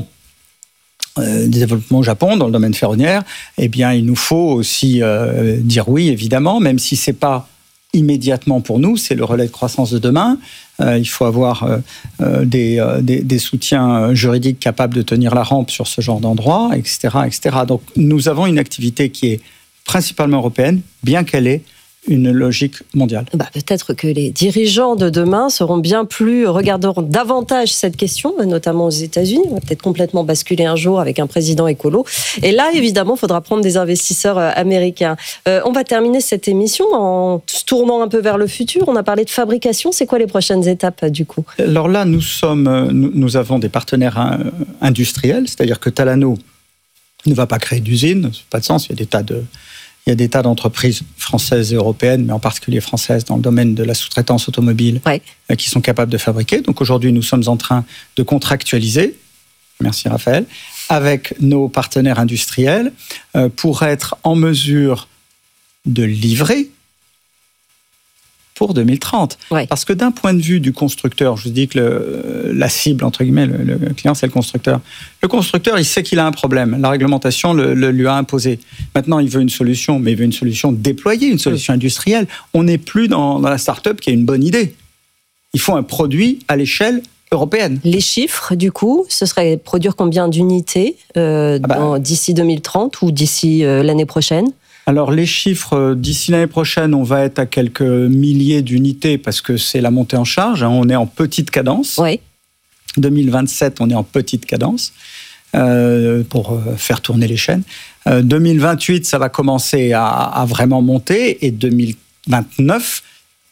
Euh, des développements au Japon dans le domaine ferroviaire. Eh bien, il nous faut aussi euh, dire oui, évidemment, même si c'est pas immédiatement pour nous, c'est le relais de croissance de demain. Euh, il faut avoir euh, euh, des, euh, des, des soutiens juridiques capables de tenir la rampe sur ce genre d'endroit, et cetera, et cetera. Donc, nous avons une activité qui est principalement européenne, bien qu'elle ait une logique mondiale. Bah, peut-être que les dirigeants de demain seront bien plus, regarderont davantage cette question, notamment aux États-Unis. On va peut-être complètement basculer un jour avec un président écolo. Et là, évidemment, il faudra prendre des investisseurs américains. Euh, on va terminer cette émission en se tournant un peu vers le futur. On a parlé de fabrication. C'est quoi les prochaines étapes, du coup ? Alors là, nous sommes, nous, nous avons des partenaires industriels, c'est-à-dire que Talano ne va pas créer d'usine, ça n'a pas de sens. Il y a des tas de Il y a des tas d'entreprises françaises et européennes, mais en particulier françaises, dans le domaine de la sous-traitance automobile, ouais. qui sont capables de fabriquer. Donc aujourd'hui, nous sommes en train de contractualiser, merci Raphaël, avec nos partenaires industriels euh, pour être en mesure de livrer pour deux mille trente. Ouais. Parce que d'un point de vue du constructeur, je vous dis que le, la cible, entre guillemets, le, le client, c'est le constructeur. Le constructeur, il sait qu'il a un problème. La réglementation le, le, lui a imposé. Maintenant, il veut une solution, mais il veut une solution déployée, une solution industrielle. On n'est plus dans, dans la start-up qui a une bonne idée. Il faut un produit à l'échelle européenne. Les chiffres, du coup, ce serait produire combien d'unités euh, ah bah, dans, d'ici deux mille trente ou d'ici euh, l'année prochaine ? Alors, les chiffres, d'ici l'année prochaine, on va être à quelques milliers d'unités parce que c'est la montée en charge. On est en petite cadence. Oui. deux mille vingt-sept, on est en petite cadence euh, pour faire tourner les chaînes. Euh, deux mille vingt-huit, ça va commencer à, à vraiment monter. Et deux mille vingt-neuf,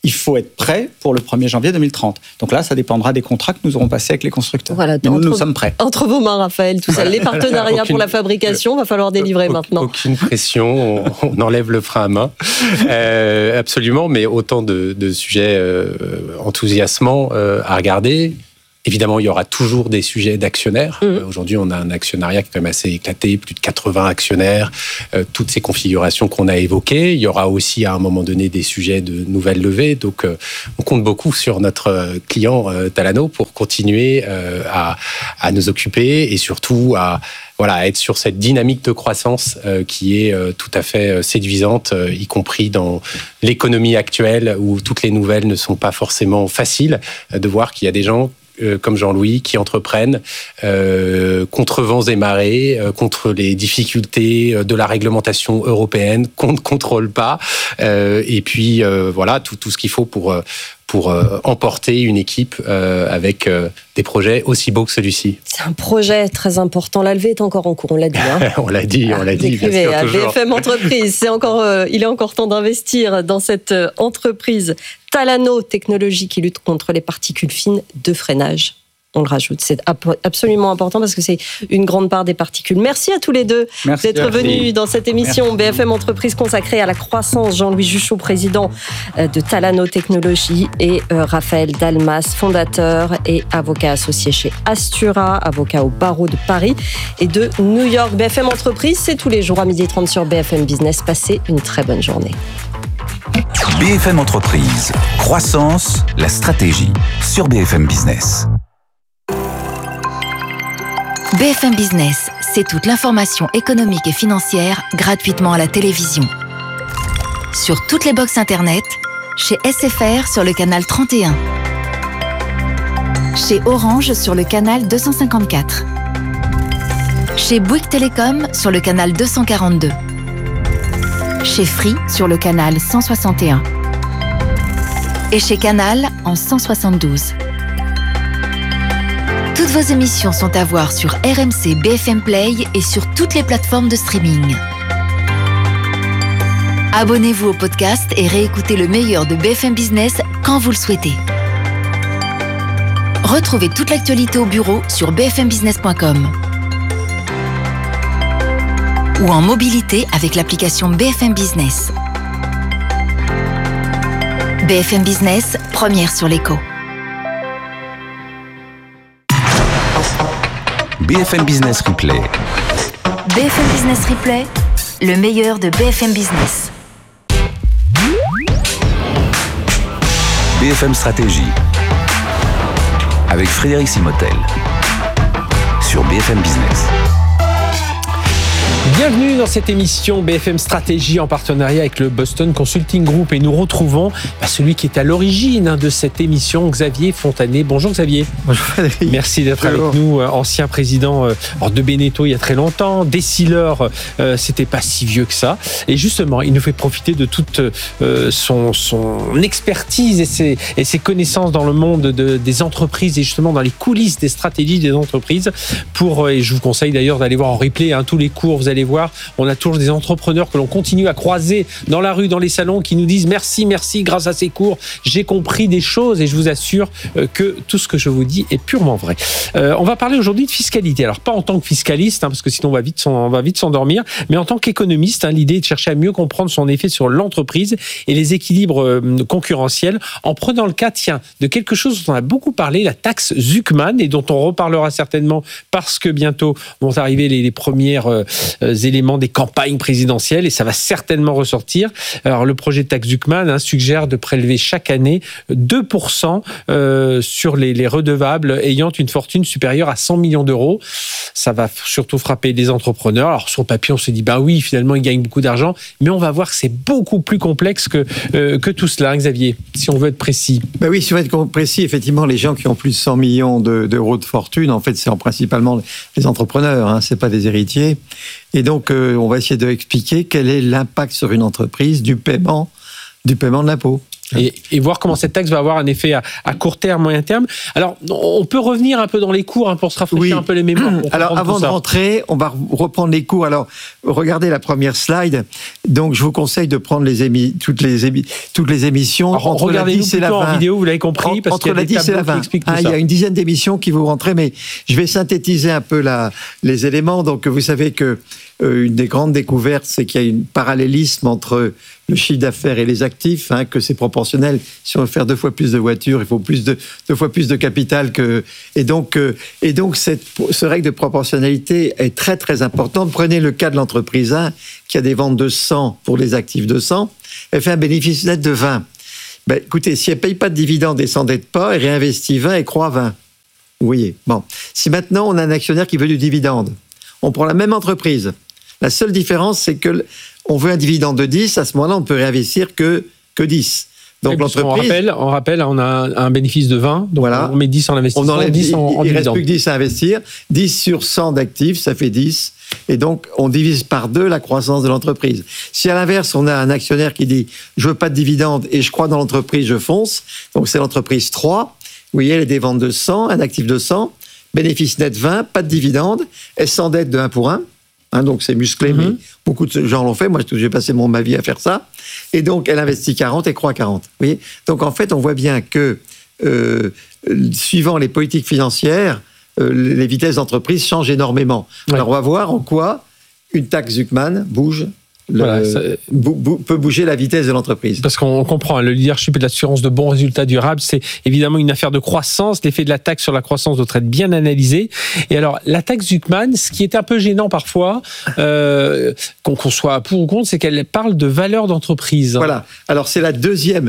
il faut être prêt pour le premier janvier deux mille trente. Donc là, ça dépendra des contrats que nous aurons passés avec les constructeurs. Voilà, Mais nous, entre, nous sommes prêts. Entre vos mains, Raphaël, tout ça. Les partenariats Aucune, pour la fabrication, va falloir délivrer maintenant. Aucune pression, on, on enlève le frein à main. Euh, absolument, mais autant de, de sujets euh, enthousiasmants euh, à regarder. Évidemment, il y aura toujours des sujets d'actionnaires. Mmh. Euh, aujourd'hui, on a un actionnariat qui est quand même assez éclaté, plus de quatre-vingts actionnaires, euh, toutes ces configurations qu'on a évoquées. Il y aura aussi, à un moment donné, des sujets de nouvelles levées. Donc, euh, on compte beaucoup sur notre client euh, Talano pour continuer euh, à, à nous occuper et surtout à voilà, être sur cette dynamique de croissance euh, qui est euh, tout à fait euh, séduisante, euh, y compris dans l'économie actuelle où toutes les nouvelles ne sont pas forcément faciles, euh, de voir qu'il y a des gens Euh, comme Jean-Louis, qui entreprennent euh, contre vents et marées, euh, contre les difficultés de la réglementation européenne qu'on ne contrôle pas, euh, et puis euh, voilà tout, tout ce qu'il faut pour, pour euh, emporter une équipe euh, avec euh, des projets aussi beaux que celui-ci. C'est un projet très important. La levée est encore en cours, on l'a dit. Hein. on l'a dit, on l'a dit. Bien sûr, à toujours. B F M Entreprise, c'est encore, euh, il est encore temps d'investir dans cette euh, entreprise Talano Technologies qui lutte contre les particules fines de freinage. On le rajoute, c'est absolument important parce que c'est une grande part des particules. Merci à tous les deux Merci d'être venus dans cette émission Merci. B F M Entreprise consacrée à la croissance. Jean-Louis Juchot, président de Talano Technologies, et Raphaël Dalmas, fondateur et avocat associé chez Astura, avocat au barreau de Paris et de New York. B F M Entreprise, c'est tous les jours à midi trente sur B F M Business. Passez une très bonne journée. B F M Entreprise, croissance, la stratégie sur B F M Business. B F M Business, c'est toute l'information économique et financière gratuitement à la télévision. Sur toutes les box internet, chez S F R sur le canal trente et un, chez Orange sur le canal deux cent cinquante-quatre, chez Bouygues Télécom sur le canal deux cent quarante-deux, chez Free sur le canal cent soixante et un et chez Canal en cent soixante-douze. Toutes vos émissions sont à voir sur R M C B F M Play et sur toutes les plateformes de streaming. Abonnez-vous au podcast et réécoutez le meilleur de B F M Business quand vous le souhaitez. Retrouvez toute l'actualité au bureau sur b f m business point com ou en mobilité avec l'application B F M Business. B F M Business, première sur l'écho. B F M Business Replay. B F M Business Replay, le meilleur de B F M Business. B F M Stratégie. Avec Frédéric Simotel. Sur B F M Business. Bienvenue dans cette émission B F M Stratégie en partenariat avec le Boston Consulting Group, et nous retrouvons bah, celui qui est à l'origine hein, de cette émission, Xavier Fontanet. Bonjour Xavier. Bonjour Frédéric. Merci d'être Bonjour. avec nous, ancien président euh, de Beneteau il y a très longtemps. Décileur, euh, c'était pas si vieux que ça. Et justement, il nous fait profiter de toute euh, son, son expertise et ses, et ses connaissances dans le monde de, des entreprises et justement dans les coulisses des stratégies des entreprises. Pour, et je vous conseille d'ailleurs d'aller voir en replay hein, tous les cours. Vous allez voir, on a toujours des entrepreneurs que l'on continue à croiser dans la rue, dans les salons, qui nous disent merci, merci, grâce à ces cours, j'ai compris des choses, et je vous assure que tout ce que je vous dis est purement vrai. Euh, on va parler aujourd'hui de fiscalité. Alors pas en tant que fiscaliste, hein, parce que sinon on va vite, on va vite s'endormir, mais en tant qu'économiste. Hein, l'idée est de chercher à mieux comprendre son effet sur l'entreprise et les équilibres euh, concurrentiels, en prenant le cas, tiens, de quelque chose dont on a beaucoup parlé, la taxe Zuckman, et dont on reparlera certainement parce que bientôt vont arriver les, les premières euh, éléments des campagnes présidentielles, et ça va certainement ressortir. Alors le projet de taxe Zuckman hein, suggère de prélever chaque année deux pour cent euh, sur les, les redevables ayant une fortune supérieure à cent millions d'euros. Ça va surtout frapper les entrepreneurs. Alors sur le papier on se dit bah oui, finalement ils gagnent beaucoup d'argent, mais on va voir que c'est beaucoup plus complexe que, euh, que tout cela, hein, Xavier, si on veut être précis. Bah oui, si on veut être précis, effectivement, les gens qui ont plus de cent millions de, d'euros de fortune, en fait, c'est en principalement les entrepreneurs, hein, c'est pas des héritiers. Et donc, euh, on va essayer d'expliquer quel est l'impact sur une entreprise du paiement, du paiement de l'impôt. Et, et voir comment cette taxe va avoir un effet à, à court terme, moyen terme. Alors, on peut revenir un peu dans les cours hein, pour se rafraîchir oui. un peu les mémoires. Alors, avant de rentrer, on va reprendre les cours. Alors, regardez la première slide. Donc, je vous conseille de prendre les émi- toutes, les émi- toutes les émissions. Alors, entre la dix et la vingt. En vidéo, vous l'avez compris, parce entre la dix et la vingt. Ah, il y a une dizaine d'émissions qui vont rentrer, mais je vais synthétiser un peu la, les éléments. Donc, vous savez que euh, une des grandes découvertes, c'est qu'il y a un parallélisme entre le chiffre d'affaires et les actifs, hein, que c'est proportionnel. Si on veut faire deux fois plus de voitures, il faut plus de, deux fois plus de capital que... Et donc, euh, et donc cette, ce règle de proportionnalité est très, très importante. Prenez le cas de l'entreprise un, qui a des ventes de cent pour les actifs de cent. Elle fait un bénéfice net de vingt. Ben, écoutez, si elle ne paye pas de dividendes et s'endette pas, elle réinvestit vingt et croît vingt. Vous voyez. Bon. Si maintenant, on a un actionnaire qui veut du dividende, on prend la même entreprise. La seule différence, c'est que on veut un dividende de dix, à ce moment-là, on ne peut réinvestir que, que dix. Donc, l'entreprise... On rappelle, on rappelle, on a un, un bénéfice de vingt, donc voilà. on met dix en investissement, on enlève, dix en, en il ne reste dividende. plus que dix à investir. dix sur cent d'actifs, ça fait dix. Et donc, on divise par deux la croissance de l'entreprise. Si à l'inverse, on a un actionnaire qui dit « je veux pas de dividende et je crois dans l'entreprise, je fonce », donc c'est l'entreprise trois. Vous voyez, elle a des ventes de cent, un actif de cent, bénéfice net vingt, pas de dividende, elle s'endette de un pour un. Hein, donc c'est musclé, mm-hmm. mais beaucoup de gens l'ont fait. Moi, j'ai passé mon, ma vie à faire ça. Et donc, elle investit quarante et croît quarante. Vous voyez ? Donc, en fait, on voit bien que, euh, suivant les politiques financières, euh, les vitesses d'entreprise changent énormément. Ouais. Alors, on va voir en quoi une taxe Zuckman bouge. Le, voilà, ça, bou, bou, peut bouger la vitesse de l'entreprise. Parce qu'on comprend, le leadership et l'assurance de bons résultats durables, c'est évidemment une affaire de croissance. L'effet de la taxe sur la croissance doit être bien analysé. Et alors, la taxe Zuckman, ce qui est un peu gênant parfois, euh, qu'on, qu'on soit pour ou contre, c'est qu'elle parle de valeur d'entreprise. Voilà. Alors, c'est la deuxième.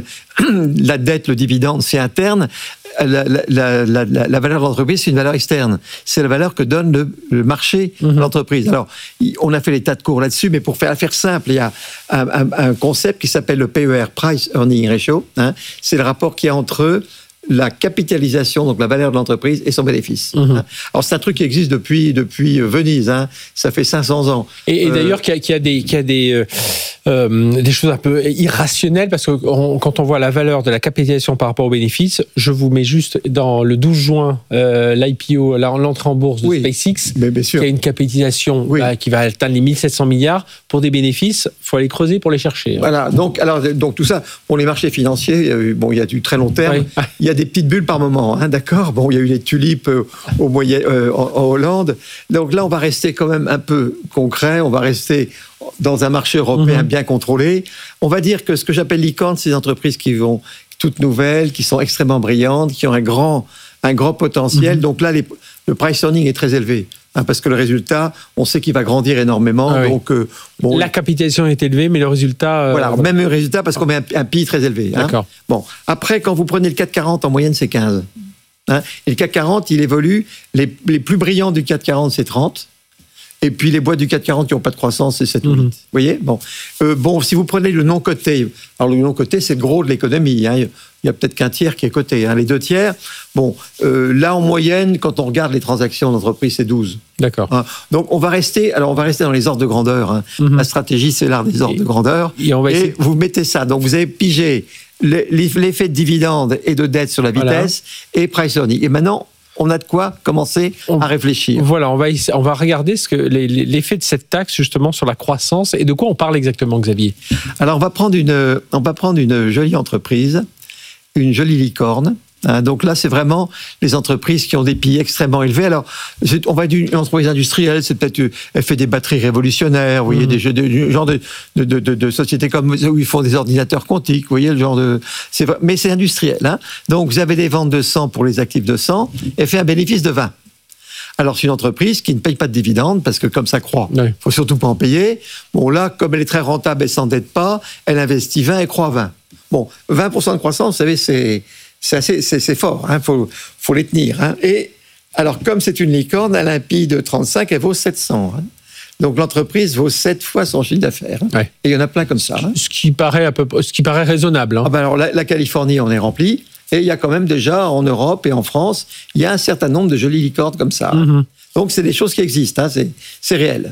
La dette, le dividende, c'est interne. La, la, la, la, la valeur de l'entreprise, c'est une valeur externe. C'est la valeur que donne le, le marché de mmh. l'entreprise. Alors, on a fait les tas de cours là-dessus, mais pour faire la faire simple, il y a un, un, un concept qui s'appelle le P E R, Price Earning Ratio. Hein. C'est le rapport qu'il y a entre la capitalisation, donc la valeur de l'entreprise, et son bénéfice. Mmh. Hein. Alors, c'est un truc qui existe depuis, depuis Venise. Hein. Ça fait cinq cents ans. Et, et d'ailleurs, euh, qu'il y a, qu'il y a des... Qu'il y a des euh... Euh, des choses un peu irrationnelles, parce que on, quand on voit la valeur de la capitalisation par rapport aux bénéfices, je vous mets juste dans le douze juin euh, l'I P O, l'entrée en bourse de oui, SpaceX, qui a une capitalisation oui. bah, qui va atteindre les mille sept cents milliards pour des bénéfices. Il faut aller creuser pour les chercher. Voilà, donc, alors, donc tout ça, pour les marchés financiers, euh, bon, il y a du très long terme, oui. il y a des petites bulles par moment, hein, d'accord. Bon, il y a eu les tulipes euh, au moyen, euh, en, en Hollande. Donc là, on va rester quand même un peu concret, on va rester dans un marché européen mmh. bien controlé. On va dire que ce que j'appelle licorne, c'est des entreprises qui vont toutes nouvelles, qui sont extrêmement brillantes, qui ont un grand, un grand potentiel. Mmh. Donc là, les, le price earning est très élevé. Hein, parce que le résultat, on sait qu'il va grandir énormément. Ah oui. Donc, euh, bon, la capitalisation est élevée, mais le résultat... Euh, voilà, même le résultat, parce qu'on met un, un P I très élevé. D'accord. Hein. Bon, après, quand vous prenez le C A C quarante, en moyenne, c'est quinze. Hein. Et le C A C quarante, il évolue. Les, les plus brillants du C A C quarante, c'est trente. Et puis les boîtes du C A C quarante qui n'ont pas de croissance, c'est sept ou huit. Mmh. Vous voyez ? Bon. Euh, bon, si vous prenez le non coté, alors le non coté, c'est le gros de l'économie. Hein. Il y a peut-être qu'un tiers qui est coté. Hein. Les deux tiers, bon, euh, là en moyenne, quand on regarde les transactions d'entreprise, c'est douze. D'accord. Hein. Donc on va rester, alors on va rester dans les ordres de grandeur. Hein. Mmh. La stratégie, c'est l'art des ordres et, de grandeur. Et, on va essayer... et vous mettez ça. Donc vous avez pigé l'effet de dividende et de dette sur la vitesse voilà. et price earning. Et maintenant, on a de quoi commencer on, à réfléchir. Voilà, on va, on va regarder ce que, l'effet de cette taxe justement sur la croissance et de quoi on parle exactement, Xavier. Alors, on va prendre une, on va prendre une jolie entreprise, une jolie licorne. Hein, donc là, c'est vraiment les entreprises qui ont des P I extrêmement élevés. Alors, on va d'une entreprise industrielle, c'est peut-être, elle fait des batteries révolutionnaires, vous voyez, mmh. des jeux de, du genre de, de, de, de, de sociétés comme où ils font des ordinateurs quantiques, vous voyez, le genre de, c'est, mais c'est industriel. Hein. Donc, vous avez des ventes de cent pour les actifs de cent, et fait un bénéfice de vingt. Alors, c'est une entreprise qui ne paye pas de dividendes, parce que comme ça croît, il oui. faut surtout pas en payer. Bon, là, comme elle est très rentable, elle s'endette pas, elle investit vingt et croît vingt. Bon, vingt pour cent de croissance, vous savez, c'est, c'est assez, c'est, c'est fort, il hein, faut, faut les tenir. Hein. Et alors, comme c'est une licorne, elle a un P I de trente-cinq, elle vaut sept cents. Hein. Donc, l'entreprise vaut sept fois son chiffre d'affaires. Hein. Ouais. Et il y en a plein comme ça. Hein. Ce qui paraît un peu, ce qui paraît raisonnable. Hein. Ah ben alors, la, la Californie, on est rempli. Et il y a quand même déjà, en Europe et en France, il y a un certain nombre de jolies licornes comme ça. Mm-hmm. Donc, c'est des choses qui existent, hein, c'est, c'est réel.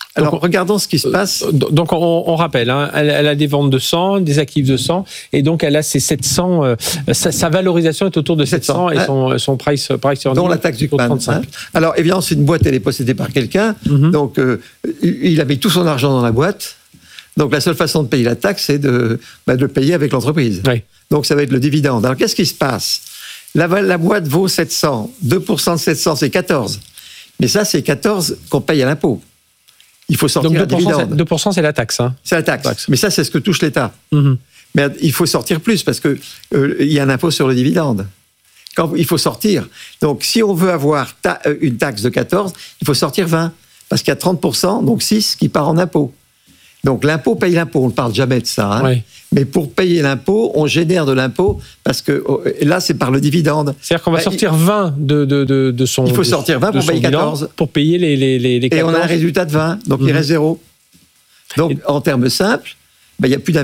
Alors, donc, regardons ce qui se passe. Donc, on, on rappelle, hein, elle, elle a des ventes de sang, des actifs de sang, et donc elle a ses sept cents. Euh, sa, sa valorisation est autour de sept cents, sept cents et son, son price, price earning. Dont la taxe du Zuckman. Hein. Alors, évidemment, c'est une boîte, elle est possédée par quelqu'un. Mm-hmm. Donc, euh, il a mis tout son argent dans la boîte. Donc, la seule façon de payer la taxe, c'est de, bah, de le payer avec l'entreprise. Oui. Donc, ça va être le dividende. Alors, qu'est-ce qui se passe ? la, la boîte vaut sept cents. deux pour cent de sept cents, c'est quatorze. Mais ça, c'est quatorze qu'on paye à l'impôt. Il faut sortir donc deux pour cent, un dividende. C'est, deux pour cent, c'est la taxe. Hein. C'est la taxe. taxe. Mais ça, c'est ce que touche l'État. Mm-hmm. Mais il faut sortir plus parce qu'il euh, y a un impôt sur le dividende. Quand, il faut sortir. Donc, si on veut avoir ta, une taxe de quatorze, il faut sortir vingt. Parce qu'il y a trente pour cent, donc six, qui part en impôt. Donc, l'impôt paye l'impôt. On ne parle jamais de ça. Hein. Oui. Mais pour payer l'impôt, on génère de l'impôt parce que là, c'est par le dividende. C'est-à-dire qu'on va bah, sortir vingt de, de, de, de son. Il faut sortir vingt pour payer quatorze. Pour payer les, les, les quatorze. Et on a un résultat de vingt. Donc, mmh. il reste zéro. Donc, Et... en termes simples, bah, il n'y a plus